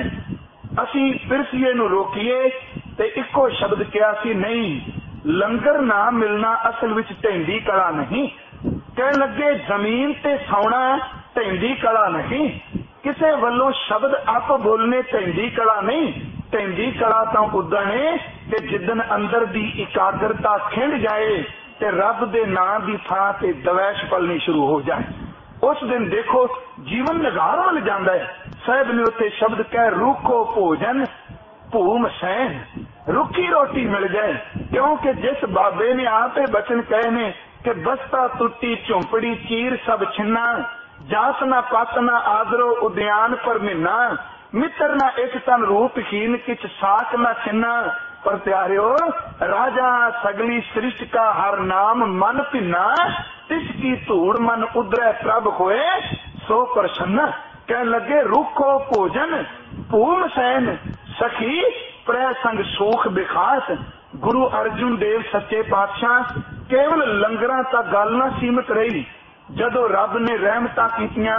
ਅਸੀਂ ਪਿਰਸੀਏ ਨੂੰ ਰੋਕੀਏ, ਤੇ ਇੱਕੋ ਸ਼ਬਦ ਕਿਹਾ ਸੀ ਨਹੀਂ, ਲੰਗਰ ਨਾ ਮਿਲਣਾ ਅਸਲ ਵਿੱਚ ਢੈਂਦੀ ਕਲਾ ਨਹੀਂ। ਕਹਿਣ ਲੱਗੇ ਜ਼ਮੀਨ ਤੇ ਸੌਣਾ ਢੈਂਦੀ ਕਲਾ ਨਹੀਂ, ਕਿਸੇ ਵੱਲੋਂ ਸ਼ਬਦ ਆਪ ਬੋਲਨੇ ਢੈਂਦੀ ਕਲਾ ਨਹੀਂ। ਢੈਂਦੀ ਕਲਾ ਤਾਂ ਉਦੋਂ ਹੈ ਕਿ ਜਿੱਦਨ ਅੰਦਰ ਦੀ ਇਕਾਗਰਤਾ ਖਿੰਡ ਜਾਏ ਤੇ ਰੱਬ ਦੇ ਨਾਂ ਦੀ ਥਾਂ ਤੇ ਦਵੈਸ਼ ਪਲਣੀ ਸ਼ੁਰੂ ਹੋ ਜਾਏ, ਉਸ ਦਿਨ ਦੇਖੋ ਜੀਵਨ ਨਿਗਾਰ ਵੱਲ ਜਾਂਦਾ ਹੈ। ਸਾਹਿਬ ਨੇ ਉੱਥੇ ਸ਼ਬਦ ਕਹਿ ਰੁੱਖੋ ਭੋਜਨ ਭੂਮ ਸੈਨ, ਰੁੱਖੀ ਰੋਟੀ ਮਿਲ ਜਾਏ। ਕਿਉਂਕਿ ਜਿਸ ਬਾਬੇ ਨੇ ਆਪੇ ਬਚਨ ਕਹੇ ਨੇ ਕਿ ਬਸਤਾ ਟੁੱਟੀ ਝੁੰਪੜੀ ਚੀਰ ਸਭ ਛਿੰਨਾ, ਜਾਸ ਨਾ ਪਤ ਨਾ ਆਦਰੋ ਉਦਿਆਨ ਪਰ ਮਹੀਨਾ, ਮਿੱਤਰ ਨਾ ਇੱਕ ਤਨ ਰੂਪਹੀਨ ਕਿਛ ਸਾਖ ਨਾ ਛਿੰਨਾ। ਪਰ ਪਿਆਰਿਓ ਰਾਜਾ ਸਗਲੀ ਸ੍ਰਿਸ਼ਟ ਕਾ ਹਰ ਨਾਮ ਮਨ ਭਿੰਨਾ, ਤਿਸ ਕੀ ਧੂੜ ਮਨ ਉਧਰੇ ਪ੍ਰਭ ਹੋਏ ਸੋ ਪ੍ਰਸੰਨਾ। ਕਹਿਣ ਲੱਗੇ ਰੁੱਖੋ ਭੋਜਨ ਭੂਮ ਸੈਨ, ਸਖੀ ਪ੍ਰੈ ਸੰਗ ਸੂਖ ਵਿਖਾਸ। ਗੁਰੂ ਅਰਜਨ ਦੇਵ ਸੱਚੇ ਪਾਤਸ਼ਾਹ ਕੇਵਲ ਲੰਗਰਾਂ ਤੱਕ ਗੱਲ ਨਾ ਸੀਮਤ ਰਹੀ, ਜਦੋਂ ਰੱਬ ਨੇ ਰਹਿਮਤਾਂ ਕੀਤੀਆਂ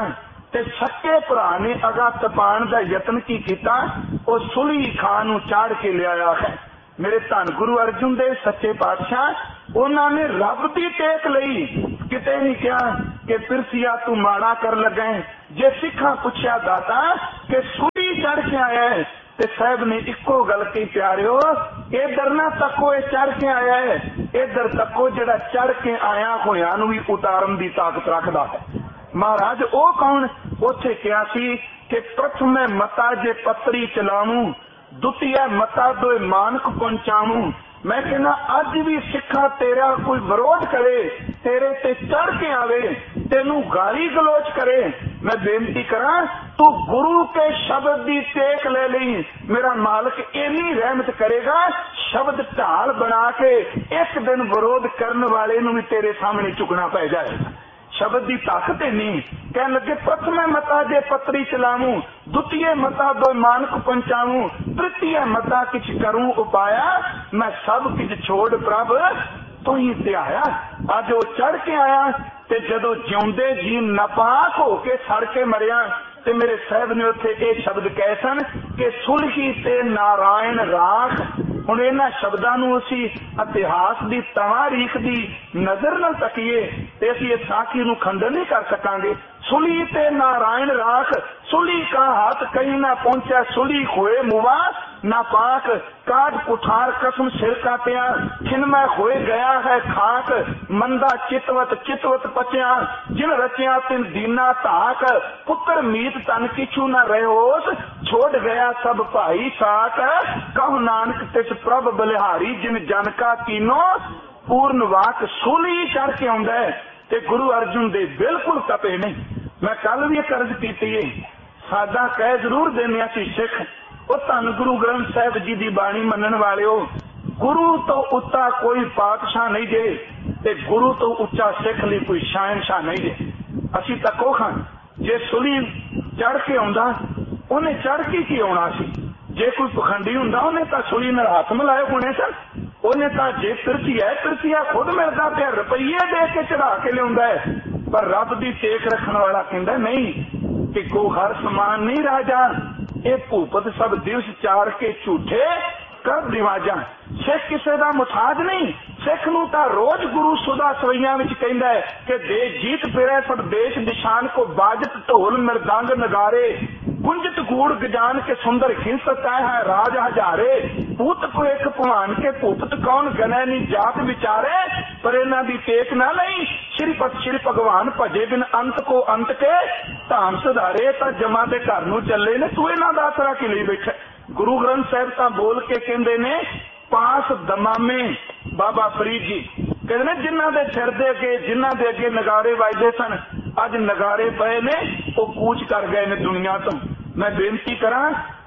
ते सक्के भरा ने अगा तपाण दा यतन की कीता, वो सुली खां नूं चाड़ के लिया है। मेरे धन गुरु अर्जुन देव सच्चे पातशाह उन्होंने रब की टेक लई, किते नहीं कहा कि पिरसिया तू माड़ा कर लगा है। जे सिखा पूछया दाता कि सुली चढ़ के आया है, ते साहब ने इको गल कही, प्यारियो इधर ना तको ये चढ़ के आया है, इधर तको जिहड़ा चढ़ के आया होया नूं भी उतारन की ताकत रखदा है। महाराज ओ कौन? उथे कहा सी कि प्रथम मता जे पत्री चलाऊं, दुतिया मता दो मानक पहुंचाऊं। मैं कहना अज भी सिखा तेरा कोई विरोध करे, तेरे ते चढ़ के आवे, तेनू गाली गलोच करे, मैं बेनती करा तू गुरु के शब्द की टेक ले ली, मेरा मालिक इन्नी रहमत करेगा, शब्द ढाल बना के एक दिन विरोध करने वाले नू भी तेरे सामने चुकना पै जाएगा। शब्द की ताकत है नहीं। कह लगे प्रथम मता जे पत्री चलाऊं, द्वितीय मता दो मानक पहुंचाऊं, तृतीय मता किछ करूं उपाया, मैं सब किछ छोड़ प्रभ तो ही ते आया। अज वो चढ़ के आया ते जदों जिउंदे जी नापाक होके सड़ के मरिया, ते मेरे साहब ने उत्थे ये शब्द कहे सन कि सुलही ते नारायण राख। हुण इन्हां शब्दां नूं असीं इतिहास की तवारीख की नज़र नाल तकीए ते असीं इस साखी नूं खंडन नहीं कर सकांगे। सुली ते नारायण राख, सुली का हाथ कहीं ना पहुंचा, सुली होए मुआ नापाक, काट कुठार कसम सिर काटिया, खिनमय होए गया है खाक, मंदा चितवत चितवत पचिया, जिन रचिया तिन दीना ताक, पुत्र मीत तन किछु न रहोस, छोड़ गया सब भाई साक, कहु नानक तिस प्रभ बलिहारी, जिन जन का कीनो पूर्ण वाक। सूली चढ़ के आउंदा है ते गुरु अर्जुन देव बिल्कुल तपे नहीं। मैं कल भी कर्ज कीती है, सादा कह जरूर देने सी सिख, वो धन गुरु ग्रंथ साहिब जी की बाणी मनन वाले हो, गुरु तो उत्ता कोई पातशाह नहीं जे, ते गुरु तो उच्चा सिख लिए कोई शहनशाह नहीं जे। असी तको खां जे सुली चढ़ के आउंदा, उन्हें चढ़ के की आउणा सी। जे कोई पखंडी हुंदा उन्हें तां सुली नाल हाथ मिलाए होने सन। उन्हें तां जे पिरसिया खुद मिलदा पिया, रुपये दे के चढ़ा के लियाउंदा है, पर रब दी टेक रखण वाला कहंदा नहीं कि को हर समान नहीं राजा, ये भूपत सब दिवस चार के झूठे कर रिवाजा। सिख किसी का मुथाज नहीं, सिख नूं तां रोज गुरु सुधा सवैया विच कहंदा है कि दे जीत फिरे सब देश निशान को, बाजत ढोल मृदंग नगारे, गुंजत गूढ़ गजान के सुंदर खिंसत है राज हजारे, पूत को एक भगवान के भूपत कौन गने नी जात विचारे, पर इन्हां दी टेक ना लई, श्री भगवान भजे बिन अंत को अंत के, धाम सुधारे तां जमा दे घर नूं चले ने, तू इन्हां दा आसरा कि लई बैठा। गुरु ग्रंथ साहिब तां बोल के कहंदे ने पास दमामे बाबा फरीद जी कहते ने जिन्हां दे सिर दे अगे जिन्हां दे अगे नगारे वजदे सन, अज नगारे पए ने, वो कूच कर गए ने दुनिया तो। मैं बेनती करा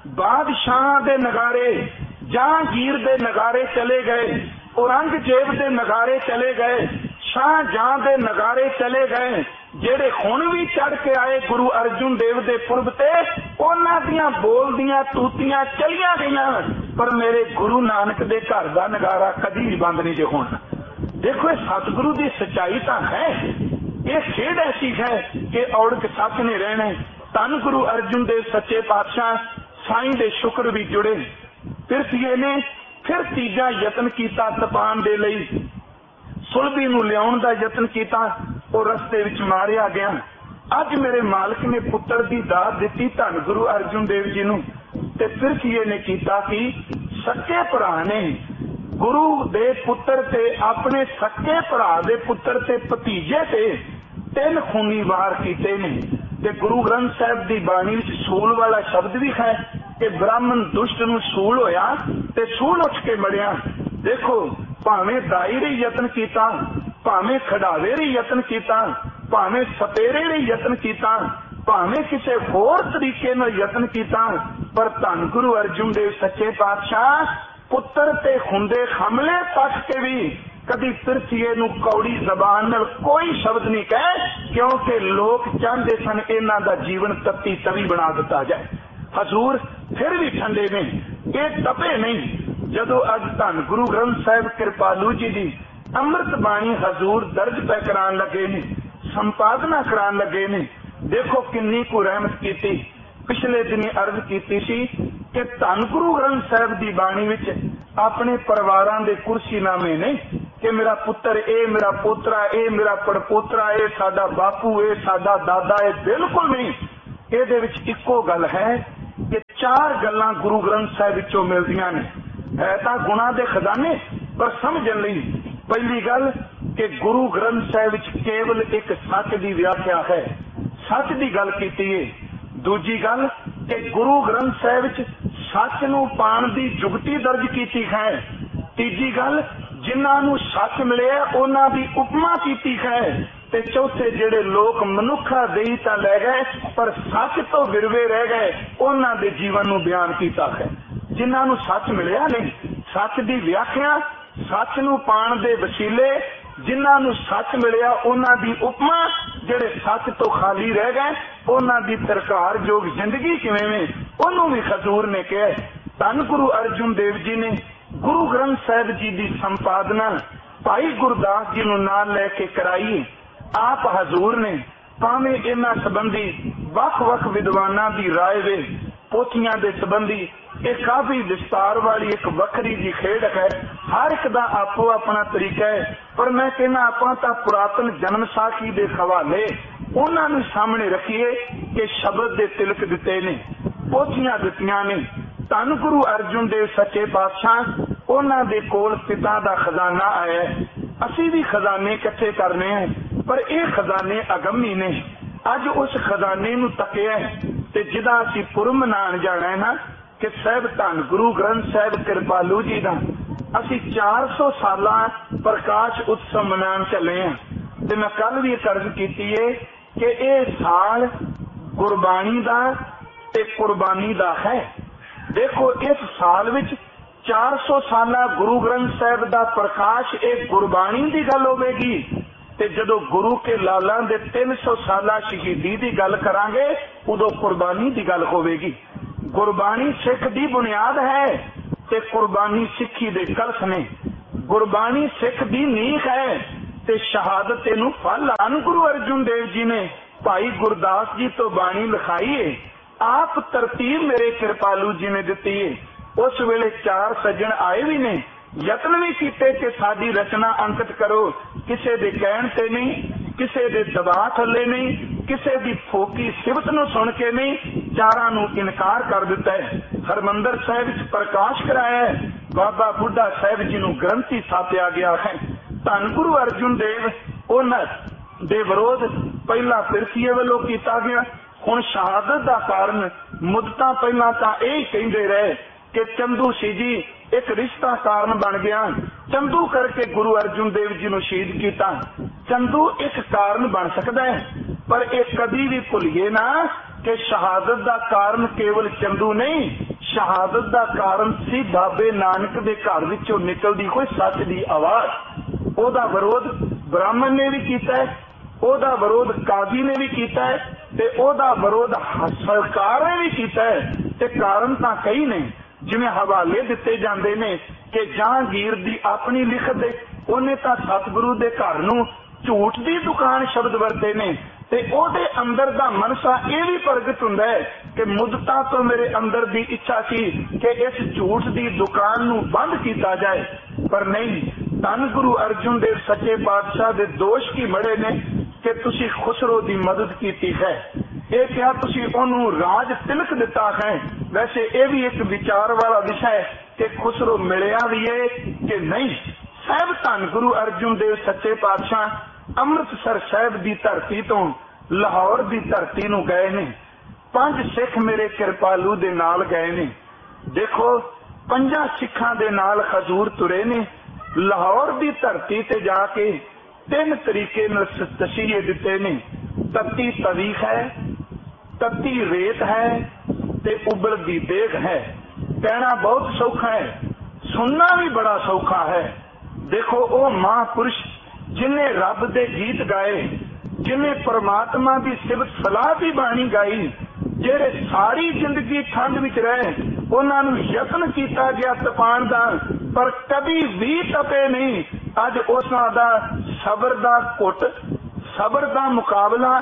बादशाह दे नगारे, जहांगीर दे नगारे चले गए, औरंगजेब दे नगारे चले गए, शाहजहां दे नगारे चले गए, जेड़े हुण भी चढ़ के आए गुरु अर्जुन देव दे पुरब ते, उन्हां दियां बोलदियां तूतियां चलियां गईयां, पर मेरे गुरु नानक दे घर दा नगारा कदी भी बंद नहीं जे होना। देखो ये सतगुरु दी सच्चाई तां है, ये खेड ऐसी है कि औड़क सच ने रहना। धन गुरु अर्जुन देव सच्चे पातशाह साईं दे शुक्र भी जुड़े। पिरसिए ने फिर तीजा यतन किया तपान दे लई, सुलभी नूं लियाउण दा यतन किया, वो रस्ते विच मारिया गया। अज मेरे मालिक ने पुत्र दी दात दिती धन गुरु अर्जुन देव जी नूं, ते पिरसिए ने कीता कि सच्चे भरा ने गुरु दे पुत्र ते अपने सच्चे भरा दे पुत्र ते भतीजे ते 3 खूनी वार कीते ने। ते गुरु ग्रंथ साहिब दी बाणी विच सूल वाला शब्द भी है कि ब्राह्मण दुष्ट नूं सूल होया ते सूल उठ के मरिया। देखो भावें दाई रे यतन कीता, भावें खड़ावे रे यतन कीता, भावें सपेरे रे यतन कीता, भावें किसी होर तरीके नाल यतन कीता, पर धन गुरु अर्जुन देव सच्चे पातशाह पुत्र ते हुंदे हमले तक के भी कदी पिरसिए नूं कौड़ी जबान नाल कोई शब्द नहीं कहे, क्योंकि लोग चाहते सन इन्हां दा जीवन तत्ती तवी बना दिता जाए। हजूर फिर भी ठंडे ने, ये तपे नहीं। जदों अज धन गुरु ग्रंथ साहिब कृपालू जी दी अमृत बाणी हजूर दर्ज पै करान लगे ने, संपादना करान लगे ने, देखो किन्नी को रहमत की। पिछले दिनी अर्ज की कि धन गुरु ग्रंथ साहिब की बाणी विच अपने परिवारां दे कुर्सीनामे ने कि मेरा पुत्र ए, मेरा पोतरा ए, मेरा पड़पोतरा ए, साडा बापू ए, साडा दादा ए, बिल्कुल नहीं। इहदे विच इक्को गल है कि 4 गल्लां गुरु ग्रंथ साहिब विचों मिलदियां ने। है तां गुणां दे खजाने, पर समझण लई पहली गल कि गुरु ग्रंथ साहिब विच केवल एक सच की व्याख्या है, सच की गल कीती है। दूजी गल कि गुरु ग्रंथ साहिब विच सच नूं पाण दी जुगती दर्ज कीती है। तीजी गल जिन्हां नूं सच मिलिया उन्हां दी उपमा कीती है। ते चौथे जिहड़े लोग मनुखा देई तां लै गए पर सच तो विरवे रह गए, उन्हां दे जीवन नूं बयान कीता है। जिन्हां नूं सच मिलिया नहीं, सच दी व्याख्या, सच नूं पाण दे वसीले, जिन्हां नूं सच मिलिया उन्हां दी उपमा, जिहड़े सच तो खाली रह गए उन्हां दी तरकार जोग जिंदगी किवें में, उन्होंने भी खजूर ने कहा। धन गुरु अर्जुन देव जी ने गुरु ग्रंथ साहिब जी की संपादना भाई गुरदास जी नूं नाल लैके कराई। आप हजूर ने भावें इन्हां संबंधी वख-वख विद्वानां दी राय वे पोथियां दे संबंधी एक काफी विस्तार वाली एक वखरी जी खेड है। हर एक दा आपो अपना तरीका है, पर मैं कहना आपां तां पुरातन जन्म साखी दे हवाले उन्हां नूं सामने रखिए कि शब्द दे तिलक दिते ने, पोथियां दित्तियां ने। धन गुरु अर्जुन देव सच्चे पातशाह उन्हां दे कोल पिता दा खजाना आया है। असीं भी खजाने इकट्ठे करने हैं, पर यह खजाने अगमी ने। अज उस खजाने नूं तकिया ते जिदा असीं पुर मनाण जाना है ना कि साहिब धन गुरु ग्रंथ साहिब कृपालू जी दा असीं 400 साला प्रकाश उत्सव मनाण चले हैं। ते मैं कल भी अर्ज कीती है कि यह साल गुरबाणी दा ते कुर्बानी दा है। देखो इस साल विच 400 साला गुरु ग्रंथ साहिब दा प्रकाश एक गुरबाणी दी गल होवेगी, ते जदों गुरु के लालां दे 300 साला शहीदी दी गल करांगे उदों कुर्बानी दी गल होवेगी। गुरबाणी सिख दी बुनियाद है ते कुर्बानी सिखी दे कलश ने। गुरबाणी सिख दी नींह है ते शहादत नूं फल। धन गुरु अर्जुन देव जी ने भाई गुरदास जी तो बाणी लिखाई है। आप तरतीब मेरे कृपालू जी ने दिती है। उस वेले 4 सज्जन आए भी ने, यत्न भी कीते कि साडी रचना अंकित करो। किसे दे कहण ते नहीं, किसे दे दबाव थले नहीं, किसे दी फोकी सिफत नूं सुन के नहीं, चारां नूं इनकार कर दिता है। हरमंदर साहिब विच प्रकाश कराया है। बाबा बुढ़ा साहिब जी नूं ग्रंथी थापिया गया है। धन गुरु अर्जुन देव उन्हां दे विरोध पहला फिरकीए वालों कीता गया। हुण शहादत दा कारण मुद्दतां पहला तां यही कहिंदे रहे कि चंदू सी जी एक रिश्ता कारण बन गया। चंदू करके गुरु अर्जुन देव जी नूं शहीद कीता। चंदू एक कारण बन सकता है, पर एक कभी भी भुलिए ना कि शहादत दा कारण केवल चंदू नहीं, शहादत दा कारण सी बाबे नानक दे घर विचों निकलदी कोई सच दी आवाज। ओदा विरोध ब्राह्मण ने भी कीता है, ओदा विरोध काजी ने भी कीता है, ते ओदा विरोध सरकार ने भी कीता है। ते कारण तां कई ने, जिवें हवाले दिते जांदे ने कि जहांगीर दी अपनी लिखत दे उन्हें तां सतगुरु दे घर नूं झूठ दी दुकान शब्द वरते ने। ते ओदे अंदर दा मनसा यह भी प्रगट हुंदा है कि मुद्दतां तो मेरे अंदर दी इच्छा सी कि इस झूठ दी दुकान नूं बंद कीता जाए, पर नहीं। धन गुरु अर्जुन देव सच्चे पातशाह दे दोष की मड़े ने कि तुसी खुसरो दी मदद कीती है। ये क्या तुसी ओनू राज तिलक दिता है। वैसे ये भी एक विचार वाला विषय कि खुसरो मिलिया भी है कि नहीं। साहिब धन गुरु अर्जुन देव सच्चे पातशाह अमृतसर साहिब की धरती तो लाहौर की धरती नूं गए ने। 5 सिख मेरे कृपालू दे नाल गए ने। देखो 5 सिखां दे नाल हजूर तुरे ने। लाहौर की धरती ते जाके 3 तरीके तसीहे दिते ने। तत्ती तवी है, तत्ती रेत है ते उबलदी देग है। कहना बहुत सौखा है, सुनना भी बड़ा सौखा है। देखो ओ महापुरुष जिन्हें रब दे गीत गाए, जिन्हें परमात्मा की सिफत सलाह की बाणी गाई, जेरे सारी जिंदगी ठंड विच रहे, उन्होंने यत्न किया गया तपाण दा, पर कभी भी तपे नहीं। अज उस दा सबर दा घुट, सबर दा मुकाबला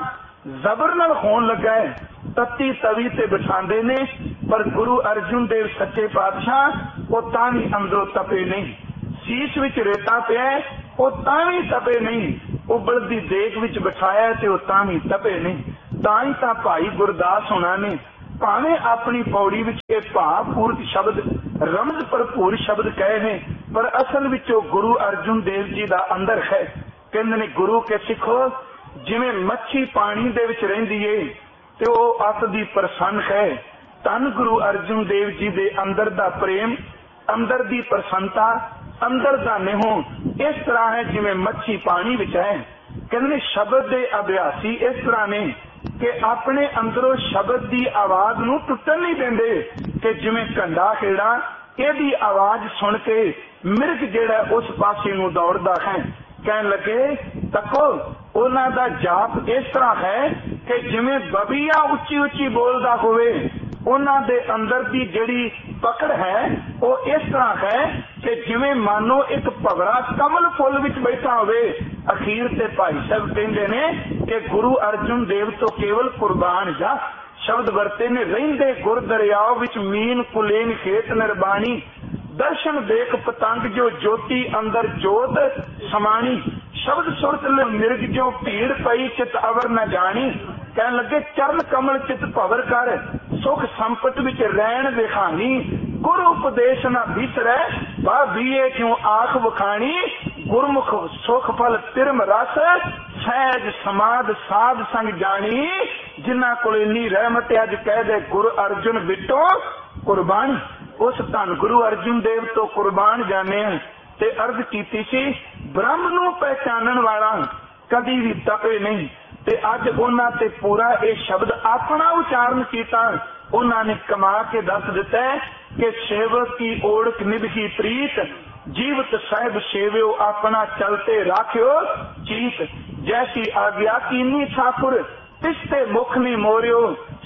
ਜ਼ਬਰ ਨਾਲ ਹੋਣ ਲੱਗਾ ਹੈ। ਤੱਤੀ ਤਵੀ ਤੇ ਬਿਠਾਉਂਦੇ ਨੇ, ਪਰ ਗੁਰੂ ਅਰਜਨ ਦੇਵ ਸੱਚੇ ਪਾਤਸ਼ਾਹ ਉਹ ਤਾਂ ਵੀ ਅੰਦਰੋਂ ਤਪੇ ਨਹੀਂ। ਸੀਸ ਵਿੱਚ ਰੇਤਾ ਪਿਆ ਉਹ ਤਾਂ ਵੀ ਤਪੇ ਨਹੀਂ। ਉਬਲਦੀ ਦੇਗ ਵਿੱਚ ਬਿਠਾਇਆ ਤੇ ਉਹ ਤਾਂ ਵੀ ਤਪੇ ਨਹੀਂ। ਤਾਂ ਹੀ ਤਾਂ ਭਾਈ ਗੁਰਦਾਸ ਹੋਣਾ ਨੇ ਭਾਵੇਂ ਆਪਣੀ ਪੌੜੀ ਵਿੱਚ ਇਹ ਭਾਵਪੂਰਤ ਸ਼ਬਦ, ਰਮਜ਼ ਭਰਪੂਰ ਸ਼ਬਦ ਕਹੇ ਨੇ, ਪਰ ਅਸਲ ਵਿੱਚ ਉਹ ਗੁਰੂ ਅਰਜਨ ਦੇਵ ਜੀ ਦਾ ਅੰਦਰ ਹੈ। ਕਹਿੰਦੇ ਨੇ ਗੁਰੂ ਕੇ ਸਿੱਖੋ, ਜਿਵੇਂ ਮੱਛੀ ਪਾਣੀ ਦੇ ਵਿੱਚ ਰਹਿੰਦੀ ਏ ਤੇ ਉਹ ਅੱਤ ਦੀ ਪ੍ਰਸੰਨ ਹੈ, ਧੰਨ ਗੁਰੂ ਅਰਜਨ ਦੇਵ ਜੀ ਦੇ ਅੰਦਰ ਦਾ ਪ੍ਰੇਮ, ਅੰਦਰ ਦੀ ਪ੍ਰਸੰਨਤਾ, ਅੰਦਰ ਦਾ ਨਿਹੋ ਇਸ ਤਰ੍ਹਾਂ ਹੈ ਜਿਵੇਂ ਮੱਛੀ ਪਾਣੀ ਵਿੱਚ ਹੈ। ਕਹਿੰਦੇ ਨੇ ਸ਼ਬਦ ਦੇ ਅਭਿਆਸੀ ਇਸ ਤਰ੍ਹਾਂ ਨੇ ਕਿ ਆਪਣੇ ਅੰਦਰੋਂ ਸ਼ਬਦ ਦੀ ਆਵਾਜ਼ ਨੂੰ ਟੁੱਟਣ ਨਹੀਂ ਦਿੰਦੇ, ਕਿ ਜਿਵੇਂ ਘੰਡਾ ਖੇੜਾ ਇਹਦੀ ਆਵਾਜ਼ ਸੁਣ ਕੇ ਮਿਰਗ ਜਿਹੜਾ ਉਸ ਪਾਸੇ ਨੂੰ ਦੌੜਦਾ ਹੈ। ਕਹਿਣ ਲੱਗੇ ਤੱਕੋ ਉਹਨਾਂ ਦਾ ਜਾਪ ਇਸ ਤਰ੍ਹਾਂ ਹੈ ਕਿ ਜਿਵੇਂ ਬਬੀਆ ਉੱਚੀ ਉੱਚੀ ਬੋਲਦਾ ਹੋਵੇ, ਉਹਨਾਂ ਦੇ ਅੰਦਰ ਦੀ ਜਿਹੜੀ ਪਕੜ ਹੈ ਉਹ ਇਸ ਤਰ੍ਹਾਂ ਹੈ ਕਿ ਜਿਵੇਂ ਮਾਨੋ ਇੱਕ ਭਵਰਾ ਕਮਲ ਫੁੱਲ ਵਿੱਚ ਬੈਠਾ ਹੋਵੇ। ਅਖੀਰ ਤੇ ਭਾਈ ਸਾਹਿਬ ਕਹਿੰਦੇ ਨੇ ਕਿ ਗੁਰੂ ਅਰਜਨ ਦੇਵ ਤੋਂ ਕੇਵਲ ਕੁਰਬਾਨ ਜਾ ਸ਼ਬਦ ਵਰਤੇ ਨੇ, ਰਹਿੰਦੇ ਗੁਰ ਦਰਿਆਓ ਵਿੱਚ ਮੀਨ ਕੁਲੇਨ ਖੇਤ ਨਿਰਬਾਣੀ, ਦਰਸ਼ਨ ਦੇਖ ਪਤੰਗ ਜੋ ਜੋਤੀ ਅੰਦਰ ਜੋਤ ਸਮਾਣੀ, ਸ਼ਬਦ ਸੁਰਤ ਮਿਰਗ ਜੋ ਭੀੜ ਪਈ ਚਿਤ ਅਵਰ न ਜਾਣੀ। ਕਹਿਣ ਲੱਗੇ ਚਰਨ ਕਮਲ ਚਿਤ ਭਵਰ ਕਰ, ਸੁਖ ਸੰਪਤ ਵਿੱਚ ਰਹਿਣ ਵਿਖਾਣੀ, ਗੁਰ ਉਪਦੇਸ਼ ਨਾ ਵਿਸਰੈ ਬਾ ਬੀਏ ਕਿਉਂ ਆਖ ਵਖਾਣੀ, ਗੁਰਮੁਖ ਸੁਖ ਫਲ ਤਿਰਮ ਰਸ ਸਹਿਜ ਸਮਾਦ ਸਾਧ ਸੰਗ ਜਾਣੀ, ਜਿਨ੍ਹਾਂ ਕੋਲ ਇੰਨੀ ਰਹਿਮਤ ਅੱਜ ਕਹਿ ਦੇ ਗੁਰੂ ਅਰਜਨ ਬਿਟੋ ਕੁਰਬਾਨੀ। ਉਸ ਧੰਨ ਗੁਰੂ ਅਰਜਨ ਦੇਵ ਤੋਂ ਕੁਰਬਾਨ ਜਾਣੇ ਤੇ ਅਰਜ਼ ਕੀਤੀ ਸੀ ਬ੍ਰਹਮ ਨੂੰ ਪਹਿਚਾਨਣ ਵਾਲਾ ਕਦੀ ਵੀ ਤਪੇ ਨਹੀਂ। ਤੇ ਅੱਜ ਉਹਨਾਂ ਤੇ ਪੂਰਾ ਇਹ ਸ਼ਬਦ ਆਪਣਾ ਉਚਾਰਨ ਕੀਤਾ। ਉਹਨਾਂ ਨੇ ਕਮਾ ਕੇ ਦੱਸ ਦਿੱਤਾ ਕਿ ਸੇਵਕ ਕੀ ਓੜਕ ਨਿਭੀ ਪ੍ਰੀਤ, ਜੀਵਤ ਸਾਹਿਬ ਸੇਵਿਓ ਆਪਣਾ ਚਲਤੇ ਰਾਖਿਓ ਚੀਤ, ਜੈਸੀ ਆਗਿਆ कीनी ठाकुर तिसते मुख ने मोरियो,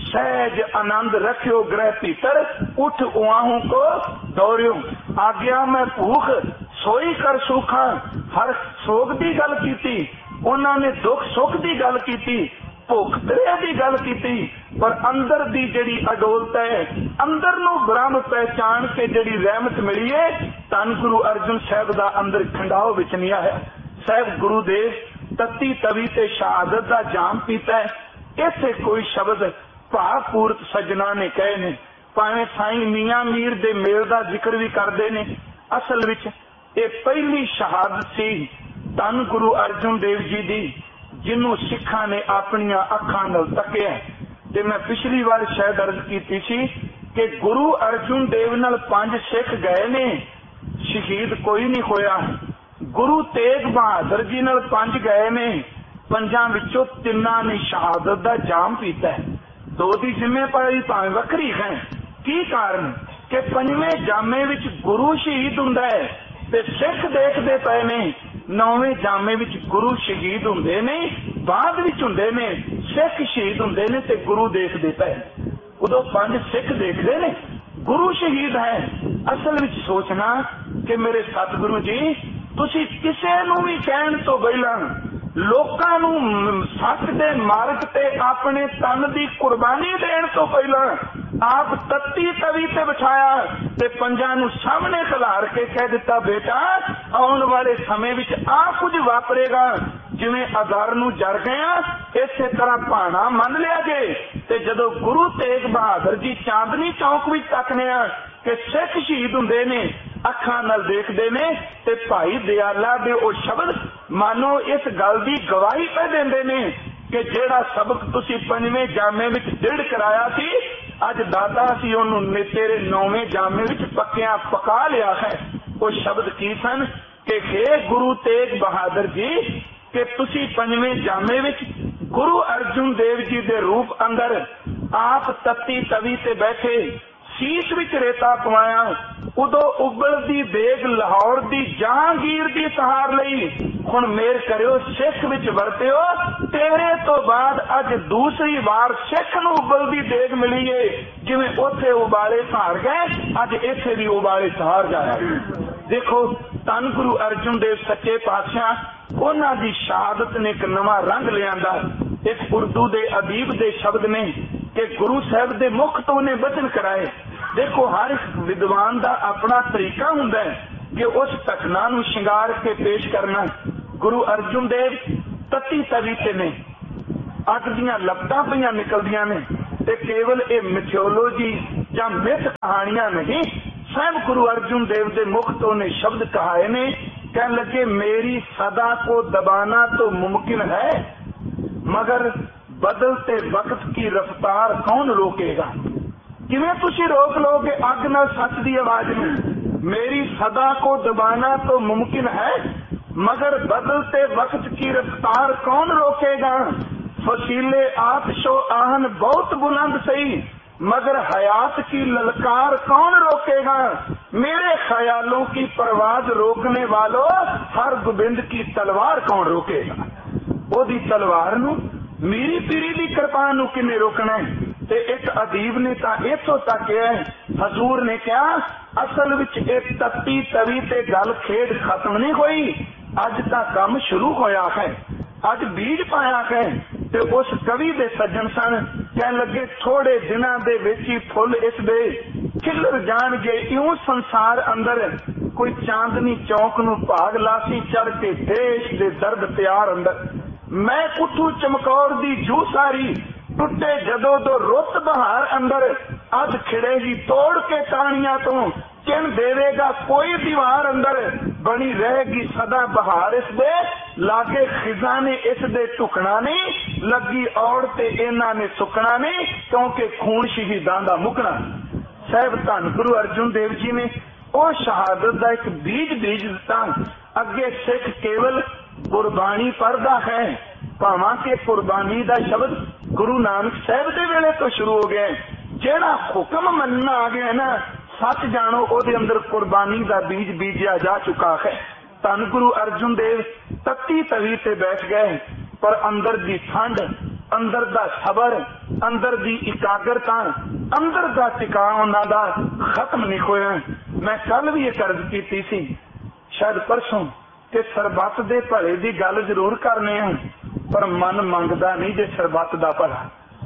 सहज आनंद रखियो ग्रह भीतर, उठ उआहू को दौड़ियो, आज्ञा मैं भूख सोई कर सुखा। हर सोग की गल की, उन्होंने दुख सुख की गल की, भुख त्रेह की गल की, पर अंदर दी जड़ी अडोलत है, अंदर नू ब्रह्म पहचान के जड़ी रहमत मिली है, धन गुरु अर्जन साहब का अंदर खंडाओ विच नहीं आया। साहब गुरुदेव तत्ती तवी ते शहादत का जाम पीता है। इत्थे कोई शब्द भावपूर्त सज्जना ने कहे ने, भावें साईं मियां मीर दे मेल का जिक्र भी करते ने, असल विच ये पहली शहादत सी धन गुरु अर्जन देव जी दी, जिन्हों सिखा ने अपनिया अखां नाल तकिया। ते मैं पिछली बार शायद अर्ज की सी कि गुरु अर्जन देव नाल 5 सिख गए ने, शहीद कोई नहीं होया। गुरु तेग बहादुर जी नाल 5 गए ने, 5 विचों 3 ने शहादत का जाम पीता है। 2 की जिम्मेवारी भावें वखरी है। की कारण कि 5वें जामे विच गुरु शहीद हुंदा है ते सिख देखते पे ने, 9वें जामे विच गुरु शहीद हुंदे ने, बाद विच हुंदे ने सिख शहीद हुंदे ने ते गुरु देखते पे। उदों 5 सिख देखते ने, गुरु शहीद है। असल विच सोचना कि मेरे सतगुरु जी तुसी किसे नूं भी कहण तो पहिलां लोकां नूं सच दे मार्ग ते अपने तन दी कुर्बानी देण तो पहिलां आप तत्ती तवी ते बिठाया ते 5 नूं सामने खिलार के कह दिता बेटा आउण वाले समय विच आ कुछ वापरेगा, जिवें अगार नूं जर गया इसे तरह भाणा मन लिया जे। ते जदों गुरु तेग बहादुर जी चांदनी चौक विच तकने कि सिख शहीद हुंदे ने, अखां नाल देखदे ने ते भाई दयाला दे ओ शब्द मानो इस गल दी गवाही पे देंदे ने कि जेड़ा सबक तुसी 5वें जामे विच दृढ़ कराया सी, अज दाता सी ओनू तेरे 9वें जामे विच पक्किया पका लिया है। वो शब्द की सन कि हे गुरु तेग बहादुर जी कि तुसी 5वें जामे विच गुरु अर्जुन देव जी दे रूप अंदर आप तत्ती तवी ते बैठे, शीश विच रेता पवाया, उदों उबलदी देग लाहौर दी जहांगीर दी सहार लई। हुण मेर करियो सिख विच वरतियो, तेरे तो बाद अज दूसरी बार सिख नूं उबलदी देग मिली है, जिवें उत्थे उबाले सहार गए अज इत्थे भी उबाले सहार जाया। देखो धन गुरु अर्जुन देव सच्चे पातशाह उन्हां दी शहादत ने एक नवां रंग लियांदा। एक उर्दू दे अदीब दे शब्द ने कि गुरु साहब दे मुख तो ने वचन कराए। देखो हर एक विद्वान का अपना तरीका हुंदा है कि उस घटना नूं शिंगार के पेश करना। गुरु अर्जुन देव तत्ती तवी ते ने अग दियां लपटां पईयां निकलदियां ने ते केवल ये मिथोलॉजी या मिथ कहानियां नहीं, स्वयं गुरु अर्जुन देव दे मुख तो ने शब्द कहाए ने। कह लगे मेरी सदा को दबाना तो मुमकिन है, मगर बदलते वक्त की रफ्तार कौन रोकेगा। किवें तुसी रोक लोगे अग नाल सच दी आवाज में। मेरी सदा को दबाना तो मुमकिन है, मगर बदलते वक्त की रफ्तार कौन रोकेगा। फसीले आतिशो आहन बहुत बुलंद सही, मगर हयात की ललकार कौन रोकेगा। मेरे ख्यालों की परवाज रोकने वालों, हर गोबिंद की तलवार कौन रोकेगा। ओदी तलवार नूं मीरी पीरी दी कृपा नूं किने रोकना है। ते एक अदीब ने तां इत्थों तक कहा, हजूर ने कहा असल विच एक तत्ती तवी ते गल खेड खत्म नहीं होई, अज तां काम शुरू होया है, अज बीज पाया है। ते उस कवि दे सज्जन सन कह लगे थोड़े दिनां दे विच ही फुल इस दे खिलर जाणगे इउं संसार अंदर। कोई चांदनी चौक नूं भाग लासी चढ़ के देश दे दर्द प्यार अंदर। मैं उठू चमकौर दी जू सारी, टुटे जदों दो रुत बहार अंदर। अज खिड़ेगी तोड़ के टाणियां तो, चिन देवेगा कोई दीवार अंदर। बनी रहेगी सदा बहार इस दे, लागे खिजा ने इस दे टुकना नहीं। लगी औड़ ते इन्हां ने सुकना नहीं, क्योंकि खून शहीदां दा मुकना। साहब धन गुरु अर्जुन देव जी ने ओ शहादत दा एक बीज बीज दिता। अगे सिख केवल कुर्बानी पढ़दा है, भावां के कुर्बानी दा शब्द गुरु नानक साहब दे वेले तो शुरू हो गया। जेड़ा हुक्म मनना आ गया ना, सच जानो ओदे अंदर कुर्बानी दा बीज बीजा जा चुका है। धन गुरु अर्जुन देव तत्ती तवी ते बैठ गए, पर अंदर दी ठंड, अंदर दा सबर, अंदर दी एकाग्रता, अंदर दा टिकाव उन्हां दा खत्म नहीं होया। मैं कल भी एक अर्ज कीती सी, शायद परसों, कि सरबत दे भले दी गल जरूर करने हैं, पर मन मंगदा नहीं जे सरबत दा भला।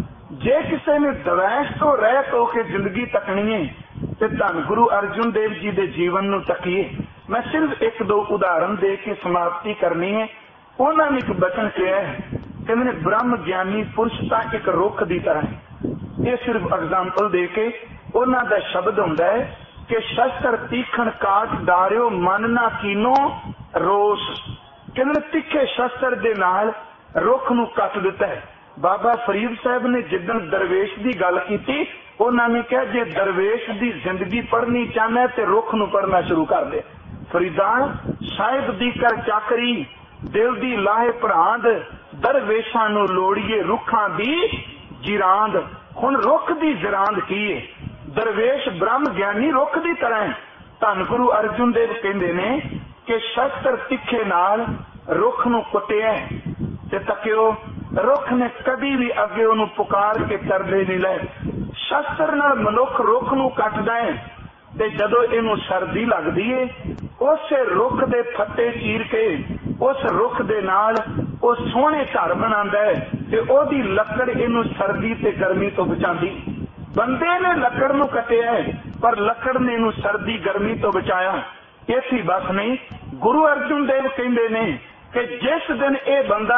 जे किसी ने दवैश तो रह तो के जिंदगी तकनी है, ते धन गुरु अर्जुन देव जी दे जीवन नूं तकीए। मैं सिर्फ एक दो उदाहरण दे के समाप्ति करनी है। उन्होंने एक बचन कहा है, कहते ब्रह्म ज्ञानी पुरुष तां एक रुख की तरह है। ये सिर्फ एग्जाम्पल दे के उन्हों का शब्द हुंदा है कि शस्त्र तीखण काट डारियो मन ना कीनो रोस। कहते तिखे शस्त्र दे नाल रुख नूं कट दिता है। बाबा फरीद साहब ने जिदन दरवेश की गल की, उन्होंने कहा जे दरवेश की जिंदगी पढ़नी चाहना तो रुख नूं पढ़ना शुरू कर दे। फरीदा साहिब दी कर चाकरी, दिल दी लाहे भरांद, दरवेशां नूं लोड़ीए रुखां दी जिरांद। हुण रुख दी जिरांद की है? दरवेश ब्रह्म ज्ञानी रुख दी तरह है। धन गुरु अर्जुन देव कहंदे ने कि शस्त्र तिखे नाल रुख नूं कुटिया ते तकियो, रुख ने कभी भी अगे उन्हों पुकार के तरले नहीं ले। शस्त्र नाल मनुख रुख नूं कटदा है ते जदों इनू सर्दी लगदी है, उस रुख दे फट्टे चीर के उस रुख दे नाल वो सोहने घर बनांदा है ते ओदी लकड़ इनू सर्दी ते गर्मी तो बचांदी। बंदे ने लकड़ नूं कटिया है, पर लकड़ ने इनू सर्दी गर्मी तो बचाया। इसी बस नहीं, गुरु अर्जुन देव कहंदे ने कि जिस दिन ये बंदा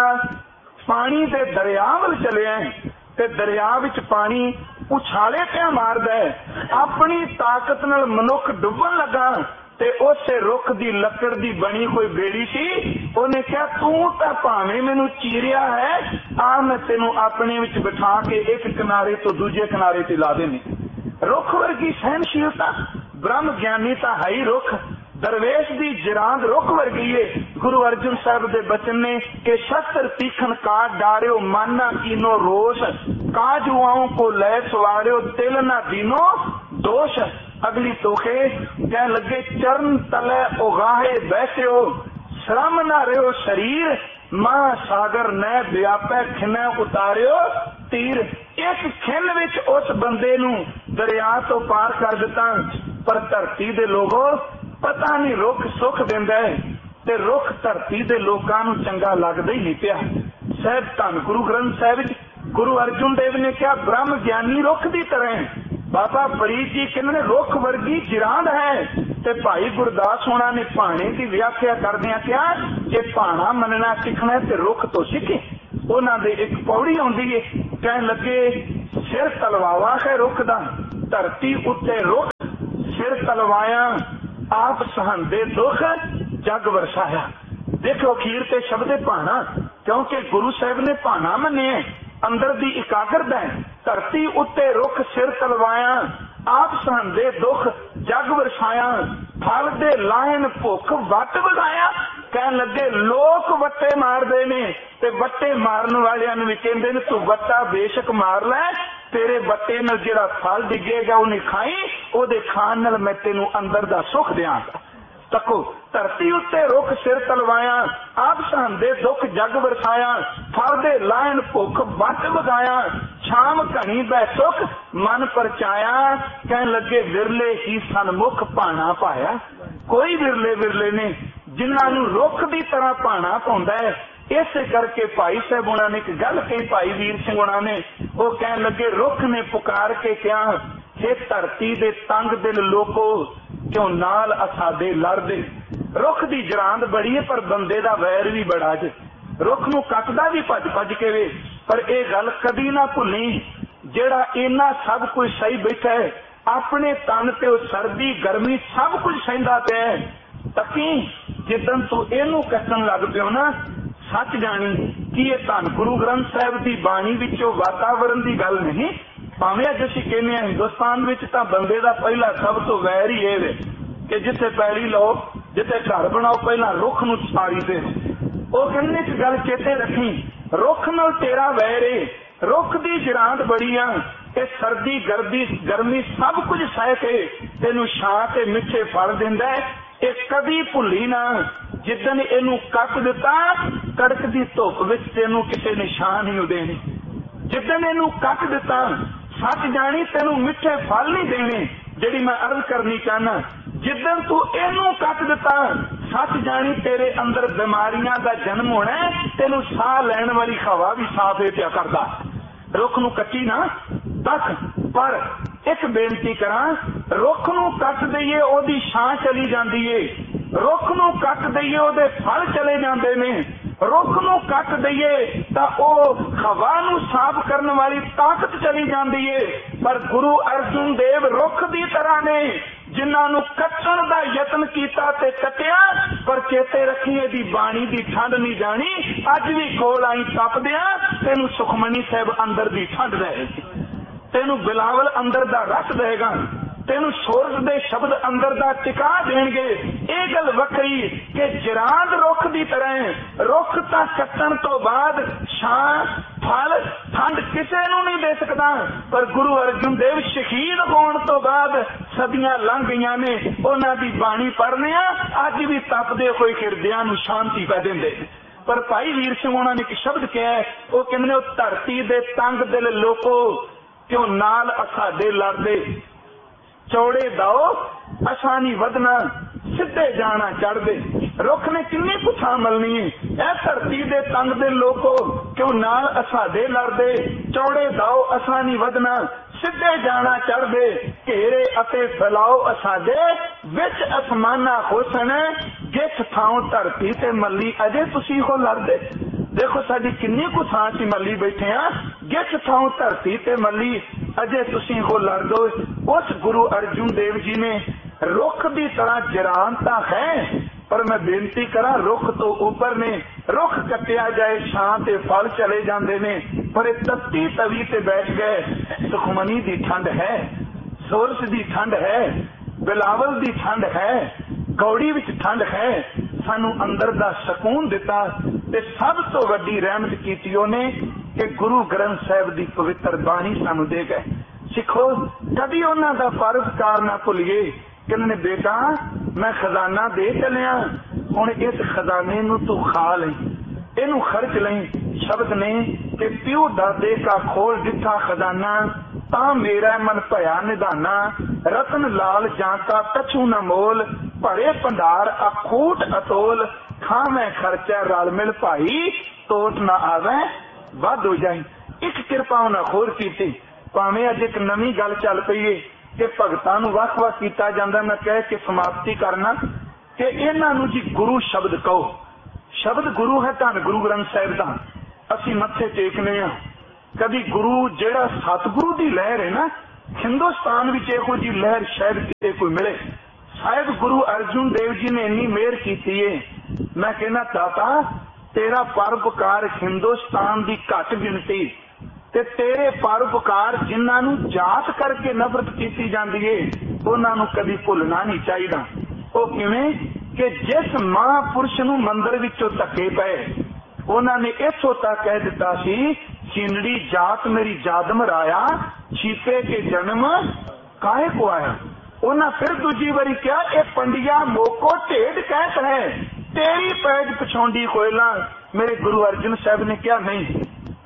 पानी दे दरिया वल चलिया ते दरिया विच पानी उछाले पे मारदा है, अपनी ताकत नाल मनुख डुबन लगा ते उस रुख दी लकड़ दी बनी कोई बेड़ी सी। उन्हें कहा तू तां भावें मैनू चीरिया है, आ मैं तेनू अपने विच बिठा के एक किनारे तो दूजे किनारे ते ला देनी। रुख वर्गी सहनशीलता, ब्रह्म ज्ञानी तां है ही रुख। दरवेश दी जिरांद रुख वर्गी है। गुरु अर्जुन साहब दे बचन ने कि शस्त्र तीखन काट डारियो मन ना कीनो रोष, काजुआओं को लै सवारियो तिल ना दीनो दोष। अगली तोखे कह लगे चरण तले उगाहे बैठे हो, श्रम ना रहो शरीर, महासागर न व्यापै खिनै उतारियो तीर। एक खिन विच उस बंदे नू दरिया तो पार कर दिता। पर धरती दे लोगों पता नहीं रुख सुख दिंदा है ते रुख धरती दे लोकां नू चंगा लगदा ही नहीं पिया। ਸਾਹਿਬ ਧੰਨ ਗੁਰੂ ਗ੍ਰੰਥ ਸਾਹਿਬ ਵਿੱਚ ਗੁਰੂ ਅਰਜੁਨ ਦੇਵ ਨੇ ਕਿਹਾ ਬ੍ਰਹਮ ਗਿਆਨੀ ਰੁੱਖ ਦੀ ਤਰ੍ਹਾਂ ਹੈ। ਬਾਬਾ ਫਰੀਦ ਜੀ ਕਹਿੰਦੇ ਨੇ ਰੁੱਖ ਵਰਗੀ ਜਿਰਾਂਦ ਹੈ। ਤੇ ਭਾਈ ਗੁਰਦਾਸ ਹੋਣਾ ਨੇ ਭਾਣੇ ਦੀ ਵਿਆਖਿਆ ਕਰਦਿਆਂ ਕਿਹਾ ਜੇ ਭਾਣਾ ਮੰਨਣਾ ਸਿੱਖਣਾ ਤੇ ਰੁੱਖ ਤੋਂ ਸਿੱਖੇ। ਉਹਨਾਂ ਦੇ ਇੱਕ ਪੌੜੀ ਆਉਂਦੀ ਹੈ, ਕਹਿਣ ਲੱਗੇ ਸਿਰ ਤਲਵਾਵਾ ਹੈ ਰੁੱਖ ਦਾ, ਧਰਤੀ ਉੱਤੇ ਰੁੱਖ ਸਿਰ ਤਲਵਾਇਆ, ਆਪ ਸਹਾਂਦੇ ਦੁੱਖ ਜਗ ਵਰਸਾਇਆ। ਦੇਖੋ ਅਖੀਰ ਤੇ ਸ਼ਬਦ ਭਾਣਾ, ਕਿਉਂਕਿ ਗੁਰੂ ਸਾਹਿਬ ਨੇ ਭਾਣਾ ਮੰਨਿਆ, ਅੰਦਰ ਦੀ ਇਕਾਗਰਤਾ ਹੈ। ਧਰਤੀ ਉੱਤੇ ਰੁੱਖ ਸਿਰ ਤਲਵਾਇਆ, ਆਪ ਸਹਾਂਦੇ ਦੁੱਖ ਜਗ ਵਰਸਾਇਆ, ਫਲ ਦੇ ਲਾਇਨ ਭੁੱਖ ਵੱਟ ਵਗਾਇਆ। ਕਹਿਣ ਲੱਗੇ ਲੋਕ ਵੱਟੇ ਮਾਰਦੇ ਨੇ ਤੇ ਵੱਟੇ ਮਾਰਨ ਵਾਲਿਆਂ ਨੂੰ ਵੀ ਕਹਿੰਦੇ ਨੇ ਤੂੰ ਵੱਟਾ ਬੇਸ਼ੱਕ ਮਾਰ ਲੈ, ਤੇਰੇ ਵੱਟੇ ਨਾਲ ਜਿਹੜਾ ਫਲ ਡਿੱਗੇਗਾ ਉਹਨੇ ਖਾਈ, ਉਹਦੇ ਖਾਣ ਨਾਲ ਮੈਂ ਤੈਨੂੰ ਅੰਦਰ ਦਾ ਸੁੱਖ ਦਿਆਂਗਾ। ਤੱਕੋ ਧਰਤੀ ਉੱਤੇ ਰੁੱਖ ਸਿਰ ਤਲਵਾਇਆ, ਆਪ ਸਹਾਂਦੇ ਦੁੱਖ ਜਗ ਵਰਸਾਇਆ, ਫਲ ਦੇ ਲਾਇਨ ਭੁੱਖ ਵੱਟ ਵਗਾਇਆ, ਸ਼ਾਮ ਘਣੀ ਬੈ ਸੁੱਖ ਮਨ ਪਰਚਾਇਆ। ਕਹਿਣ ਲੱਗੇ ਵਿਰਲੇ ਹੀ ਸਨਮੁਖ ਭਾਣਾ ਪਾਇਆ। ਕੋਈ ਵਿਰਲੇ ਵਿਰਲੇ ਨੇ ਜਿਨ੍ਹਾਂ ਨੂੰ ਰੁੱਖ ਦੀ ਤਰ੍ਹਾਂ ਭਾਣਾ ਪਾਉਂਦਾ ਹੈ। ਇਸੇ ਕਰਕੇ ਭਾਈ ਸਾਹਿਬ ਉਹਨਾਂ ਨੇ ਇੱਕ ਗੱਲ ਕਹੀ, ਭਾਈ ਵੀਰ ਸਿੰਘ ਉਹਨਾਂ ਨੇ, ਉਹ ਕਹਿਣ ਲੱਗੇ ਰੁੱਖ ਨੇ ਪੁਕਾਰ ਕੇ ਕਿਹਾ ਇਹ ਧਰਤੀ ਦੇ ਤੰਗ ਦਿਲ ਲੋਕੋ ਕਿਉਂ ਨਾਲ ਅਸਾਦੇ ਲੜਦੇ। ਰੁੱਖ ਦੀ ਜਰਾਂਦ ਬੜੀ ਹੈ ਪਰ ਬੰਦੇ ਦਾ ਵੈਰ ਵੀ ਬੜਾ ਜੇ। ਰੁੱਖ ਨੂੰ ਕੱਟਦਾ ਵੀ ਭੱਜ ਭੱਜ ਕੇ ਵੇ, ਪਰ ਇਹ ਗੱਲ ਕਦੀ ਨਾ ਭੁੱਲੀ ਜਿਹੜਾ ਇੰਨਾ ਸਭ ਕੁਝ ਸਹੀ ਬੈਠਾ ਹੈ, ਆਪਣੇ ਤਨ ਤੇ ਉਹ ਸਰਦੀ ਗਰਮੀ ਸਭ ਕੁਝ ਸਹਿੰਦਾ ਪਿਆ। ਤਕੀ ਜਿੱਦਣ ਤੂੰ ਇਹਨੂੰ ਕੱਟਣ ਲੱਗ ਪਿਓ ਨਾ, ਸੱਚ ਜਾਣੀ ਕਿ ਇਹ ਧੰਨ ਗੁਰੂ ਗ੍ਰੰਥ ਸਾਹਿਬ ਦੀ ਬਾਣੀ ਵਿੱਚੋਂ ਵਾਤਾਵਰਨ ਦੀ ਗੱਲ ਨਹੀਂ। ਭਾਵੇਂ ਅੱਜ ਅਸੀਂ ਕਹਿੰਦੇ ਹਾਂ ਹਿੰਦੁਸਤਾਨ ਵਿੱਚ ਤਾਂ ਬੰਦੇ ਦਾ ਪਹਿਲਾ ਸਭ ਤੋਂ ਵੈਰ ਹੀ ਇਹ ਵੇ ਕਿ ਜਿੱਥੇ ਪੈਲੀ ਲਓ, ਜਿੱਥੇ ਘਰ ਬਣਾਓ, ਪਹਿਲਾਂ ਰੁੱਖ ਨੂੰ ਸਾੜੀ ਦੇ। ਉਹ ਕਹਿੰਦੇ ਇੱਕ ਗੱਲ ਚੇਤੇ ਰੱਖੀ, ਰੁੱਖ ਨਾਲ ਤੇਰਾ ਵੈਰ ਏ। ਰੁੱਖ ਦੀ ਜਰਾਂਦ ਬੜੀ ਆ, ਇਹ ਸਰਦੀ ਗਰਮੀ ਸਭ ਕੁਝ ਸਹਿ ਕੇ ਤੈਨੂੰ ਛਾਂ ਤੇ ਮਿੱਠੇ ਫਲ ਦਿੰਦਾ ਹੈ। ਇਹ ਕਦੀ ਭੁੱਲੀ ਨਾ, ਜਿੱਦਣ ਇਹਨੂੰ ਕੱਟ ਦਿੱਤਾ ਕੜਕਦੀ ਧੁੱਪ ਵਿੱਚ ਤੈਨੂੰ ਕਿਸੇ ਨੇ ਛਾਂ ਨਹੀਂ ਦੇਣੀ। ਜਿੱਦਣ ਇਹਨੂੰ ਕੱਟ ਦਿੱਤਾ ਸੱਚ ਜਾਣੀ ਤੈਨੂੰ ਮਿੱਠੇ ਫਲ ਨਹੀਂ ਦੇਣੇ। ਜਿਹੜੀ ਮੈਂ ਅਰਜ਼ ਕਰਨੀ ਚਾਹਨਾ, ਜਿੱਦਣ ਤੂੰ ਇਹਨੂੰ ਕੱਟ ਦਿੱਤਾ ਸੱਚ ਜਾਣੀ ਤੇਰੇ ਅੰਦਰ ਬਿਮਾਰੀਆਂ ਦਾ ਜਨਮ ਹੋਣਾ, ਤੈਨੂੰ ਸਾਹ ਲੈਣ ਵਾਲੀ ਹਵਾ ਵੀ ਸਾਫ਼ ਪਿਆ ਕਰਦਾ। ਰੁੱਖ ਨੂੰ ਕੱਟੀ ਨਾ ਤੱਕ, ਪਰ ਇੱਕ ਬੇਨਤੀ ਕਰਾਂ, ਰੁੱਖ ਨੂੰ ਕੱਟ ਦਈਏ ਉਹਦੀ ਛਾਂ ਚਲੀ ਜਾਂਦੀ ਏ, ਰੁੱਖ ਨੂੰ ਕੱਟ ਦਈਏ ਉਹਦੇ ਫਲ ਚਲੇ ਜਾਂਦੇ ਨੇ, ਰੁੱਖ ਨੂੰ ਕੱਟ ਦਈਏ ਤਾਂ ਉਹ ਹਵਾ ਨੂੰ ਸਾਫ਼ ਕਰਨ ਵਾਲੀ ਤਾਕਤ ਚਲੀ ਜਾਂਦੀ ਏ। ਪਰ ਗੁਰੂ ਅਰਜੁਨ ਦੇਵ ਰੁੱਖ ਦੀ ਤਰ੍ਹਾਂ ਨੇ, ਜਿਨ੍ਹਾਂ ਨੂੰ ਕੱਟਣ ਦਾ ਯਤਨ ਕੀਤਾ ਤੇ ਕੱਟਿਆ, ਪਰ ਚੇਤੇ ਰੱਖੀ ਇਹਦੀ ਬਾਣੀ ਦੀ ਠੰਡ ਨਹੀਂ ਜਾਣੀ। ਅੱਜ ਵੀ ਕੋਲ ਆਈ ਤਪਦਿਆਂ ਤੈਨੂੰ ਸੁਖਮਨੀ ਸਾਹਿਬ ਅੰਦਰ ਦੀ ਠੰਡ ਰਹੇਗੀ, ਤੈਨੂੰ ਬਿਲਾਵਲ ਅੰਦਰ ਦਾ ਰਸ ਦੇਗਾ, ਤੈਨੂੰ ਸੂਰਜ ਦੇ ਸ਼ਬਦ ਅੰਦਰ ਦਾ ਟਿਕਾ ਦੇਣਗੇ। ਇਹ ਗੱਲ ਵੱਖਰੀ ਕਿ ਜਰਾਂਦ ਰੁੱਖ ਦੀ ਤਰ੍ਹਾਂ, ਰੁੱਖ ਤਾਂ ਕੱਟਣ ਤੋਂ ਬਾਅਦ ਛਾਂ ਫਲ ਠੰਡ ਕਿਸੇ ਨੂੰ ਨਹੀਂ ਦੇ ਸਕਦਾ, ਪਰ ਗੁਰੂ ਅਰਜੁਨ ਦੇਵ ਸ਼ਹੀਦ ਹੋਣ ਤੋਂ ਬਾਅਦ ਸਦੀਆਂ ਲੰਘ ਗਈਆਂ ਨੇ, ਉਹਨਾਂ ਦੀ ਬਾਣੀ ਪੜ੍ਹਨੇ ਆ, ਅੱਜ ਵੀ ਤਪਦੇ ਹੋਏ ਹਿਰਦਿਆਂ ਨੂੰ ਸ਼ਾਂਤੀ ਪੈ ਦਿੰਦੇ। ਪਰ ਭਾਈ ਵੀਰ ਸਿੰਘ ਉਹਨਾਂ ਨੇ ਇੱਕ ਸ਼ਬਦ ਕਿਹਾ, ਉਹ ਕਹਿੰਦੇ ਨੇ ਉਹ ਧਰਤੀ ਦੇ ਤੰਗ ਦਿਲ ਲੋਕੋ ਕਿਉਂ ਨਾਲ ਅਸਾਡੇ ਲੜਦੇ, ਚੌੜੇ ਦਾਓ ਅਸਾਂ ਨਹੀਂ ਵਧਣਾ, ਸਿੱਧੇ ਜਾਣਾ ਚੜਦੇ। ਰੁੱਖ ਨੇ ਕਿੰਨੀ ਪੁੱਛਾਂ ਮਲਣੀ ਹੈ, ਇਹ ਧਰਤੀ ਦੇ ਤੰਗ ਦੇ ਲੋਕੋ ਕਿਉਂ ਨਾਲ ਅਸਾਡੇ ਲੜਦੇ, ਚੌੜੇ ਦਾਓ ਅਸਾਂ ਨਹੀਂ ਵਧਣਾ, ਸਿੱਧੇ ਜਾਣਾ ਚੜਦੇ, ਘੇਰੇ ਅਤੇ ਫੈਲਾਓ ਅਸਾਡੇ ਵਿੱਚ ਅਸਮਾਨਾ ਹੁਸਨ, ਗਿੱਠ ਥਾਂ ਧਰਤੀ ਤੇ ਮੱਲੀ ਅਜੇ ਤੁਸੀਂ ਹੋ ਲੜਦੇ। ਦੇਖੋ ਸਾਡੀ ਕਿੰਨੀ ਕੁ ਥਾਂ ਅਸੀਂ ਮੱਲੀ ਬੈਠੇ ਆ, ਗਿੱਠ ਥਾਂ ਧਰਤੀ ਤੇ ਮੱਲੀ ਅਜੇ ਤੁਸੀਂ ਹੋ ਲੜਦੋ। ਉਸ ਗੁਰੂ ਅਰਜੁਨ ਦੇਵ ਜੀ ਨੇ ਰੁੱਖ ਦੀ ਤਰ੍ਹਾਂ ਜਰਾਨ ਤਾਂ ਹੈ, ਪਰ ਮੈਂ ਬੇਨਤੀ ਕਰਾਂ ਰੁੱਖ ਤੋਂ ਉੱਪਰ ਨੇ। ਰੁੱਖ ਕੱਟਿਆ ਜਾਏ ਛਾਂ ਤੇ ਫਲ ਚਲੇ ਜਾਂਦੇ ਨੇ, ਪਰ ਇਹ ਤੱਤੀ ਤਵੀ ਤੇ ਬੈਠ ਗਏ। ਸੁਖਮਨੀ ਦੀ ਠੰਡ ਹੈ, ਸੂਰਜ ਦੀ ਠੰਡ ਹੈ, ਬਿਲਾਵਲ ਦੀ ਠੰਡ ਹੈ, ਗੌੜੀ ਵਿੱਚ ਠੰਡ ਹੈ। ਸਾਨੂੰ ਅੰਦਰ ਦਾ ਸਕੂਨ ਦਿੱਤਾ ਤੇ ਸਭ ਤੋਂ ਵੱਡੀ ਰਹਿਮਤ ਕੀਤੀ ਉਹਨੇ ਕਿ ਗੁਰੂ ਗ੍ਰੰਥ ਸਾਹਿਬ ਦੀ ਪਵਿੱਤਰ ਬਾਣੀ ਸਾਨੂੰ ਦੇ ਗਏ। ਸਿੱਖੋ ਕਦੀ ਉਹਨਾਂ ਦਾ ਪਰਉਪਕਾਰ ਨਾ ਭੁੱਲੀਏ। ਕਹਿੰਦੇ ਬੇਟਾ ਮੈਂ ਖਜ਼ਾਨਾ ਦੇ ਚੱਲਿਆ, ਹੁਣ ਇਸ ਖਜ਼ਾਨੇ ਨੂੰ ਤੂੰ ਖਾ ਲਈ, ਇਹਨੂੰ ਖਰਚ ਲਈ। ਸ਼ਬਦ ਨੇ ਕਿ ਪਿਓ ਦਾਦੇ ਕਾ ਖੋਲ ਦਿੱਤਾ ਖਜ਼ਾਨਾ, ਤਾਂ ਮੇਰਾ ਮਨ ਭਇਆ ਨਿਧਾਨਾ, ਰਤਨ ਲਾਲ ਜਾਂ ਕਾ ਕਛੂ ਨ ਮੋਲ, ਭਰੇ ਭੰਡਾਰ ਅਖੂਟ ਅਤੋਲ, ਖਾਵੇਂ ਖਰਚਾ ਰਲ ਮਿਲ ਭਾਈ, संतोष ना आवे वध हो जाए। एक कृपा उन्हें होर की, भावें अज एक नवी गल चल पई है कि भगतां नूं वख-वख कीता जांदा। मैं कह के समाप्ति करना कि इन्हां नूं जी गुरु शब्द कहो। शब्द गुरु है, धन गुरु ग्रंथ साहिब दा असीं मत्थे टेकने आ। कभी गुरु जिहड़ा सतगुरु दी लहर है ना, हिंदुस्तान विच इहो जी लहर शायद किते कोई मिले। शायद गुरु अर्जुन देव जी ने इन्नी मेहर कीती है। मैं कहना दाता तेरा परोपकार हिंदुस्तान दी घट गिनती ते तेरे परोपकार जिन्हां नूं जात करके नफरत कीती जांदी है उन्हां नूं कभी भुलना नहीं चाहिदा। ओ किवें कि जिस महापुरुष नूं मंदिर विचों धक्के पए उन्हां ने इथों तक कह दिता सी, चिंडी जात मेरी जादम राया, छीपे के जन्म काहे को आया। उन्हें फिर दूजी बारी क्या, ये पंडिया मोको ढेड कहत है, तेरी पैज पछौंडी कोयला। मेरे गुरु अर्जन साहब ने क्या, नहीं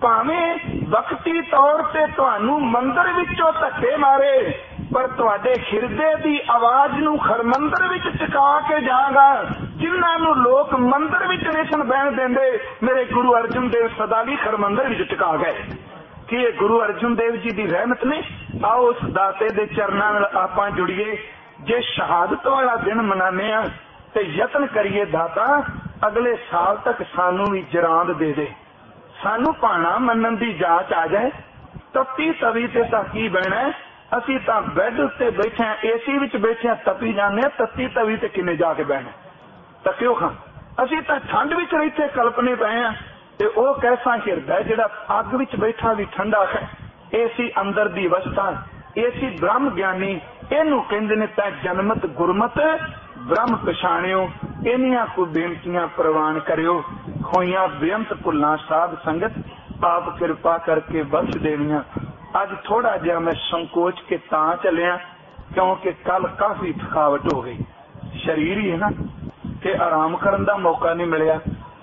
भावें वक्ती तौर से तुहानू मंदिर विचों धक्के मारे पर तुहाडे हिरदे दी आवाज नू खरमंदर विच टिका के जागा। जिन्हां नू लोक मंदिर विच नहीं बहन देंदे, मेरे गुरु अर्जन देव सदा लई खरमंदर विच टिका गए। कि ये गुरु अर्जन देव जी की रहमत ने। आओ उस दाते दे चरनां नाल आपां जुड़िए। जे शहादत वाला दिन मनाने आ ते यतन करिए दाता अगले साल तक सानू भी जरांद दे दे, सानू भाणा मनन दी जाच आ जाए। तपी तवी ते तां की बहना, असीं तां बैड उत्ते बैठे आ, एसी विच बैठे आ, तपी जाने आ, तत्ती तवी ते किने जाके बहना तकियो खां। असीं तां ठंड विच इत्थे कल्पने पए आ ते ओ कैसा हिरदा जिहड़ा अग विच बैठा भी ठंडा है। एसी अंदर दी अवस्था, एसी ब्रह्म ज्ञानी, इनू कहंदे ने तां जनमत गुरमत ब्रह्म पछाणियो। इन्हियां को बेनतियां प्रवान करियो। होइयां बेअंत भुल्लां साध संगत, आप कृपा करके बख्श देवियां। अज थोड़ा जिहा मैं संकोच के तां चलिया क्योंकि कल काफी थकावट हो गई। शरीर ही है ना कि आराम करन दा मौका नहीं मिलिया,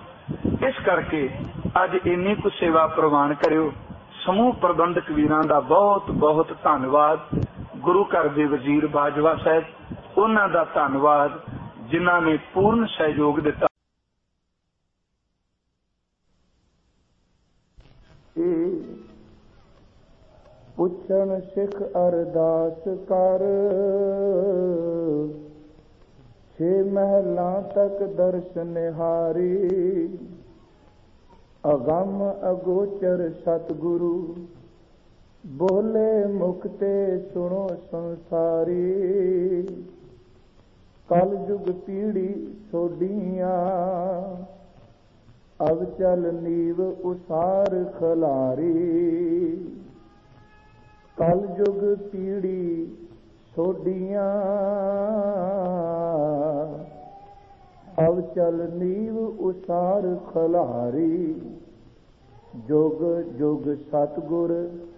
इस करके अज इन्नी कुछ सेवा प्रवान करियो। समूह प्रबंधक वीरां दा बहुत बहुत धन्नवाद। गुरु घर दे वजीर बाजवा साहब, उन्हां दा धन्नवाद जिन्हां ने पूर्ण सहयोग दिता। पुछण सिख अरदास कर, 6 महलां तक दर्श निहारी। अगम अगोचर सतगुरु, बोले मुक्ते सुनो संसारी। कल जुग पीढ़ी सोडियां, अब चल नीव उसार खलारी। कल जुग पीढ़ी सोडियां, अब चल नीव उसार खलारी। जुग जुग सतगुर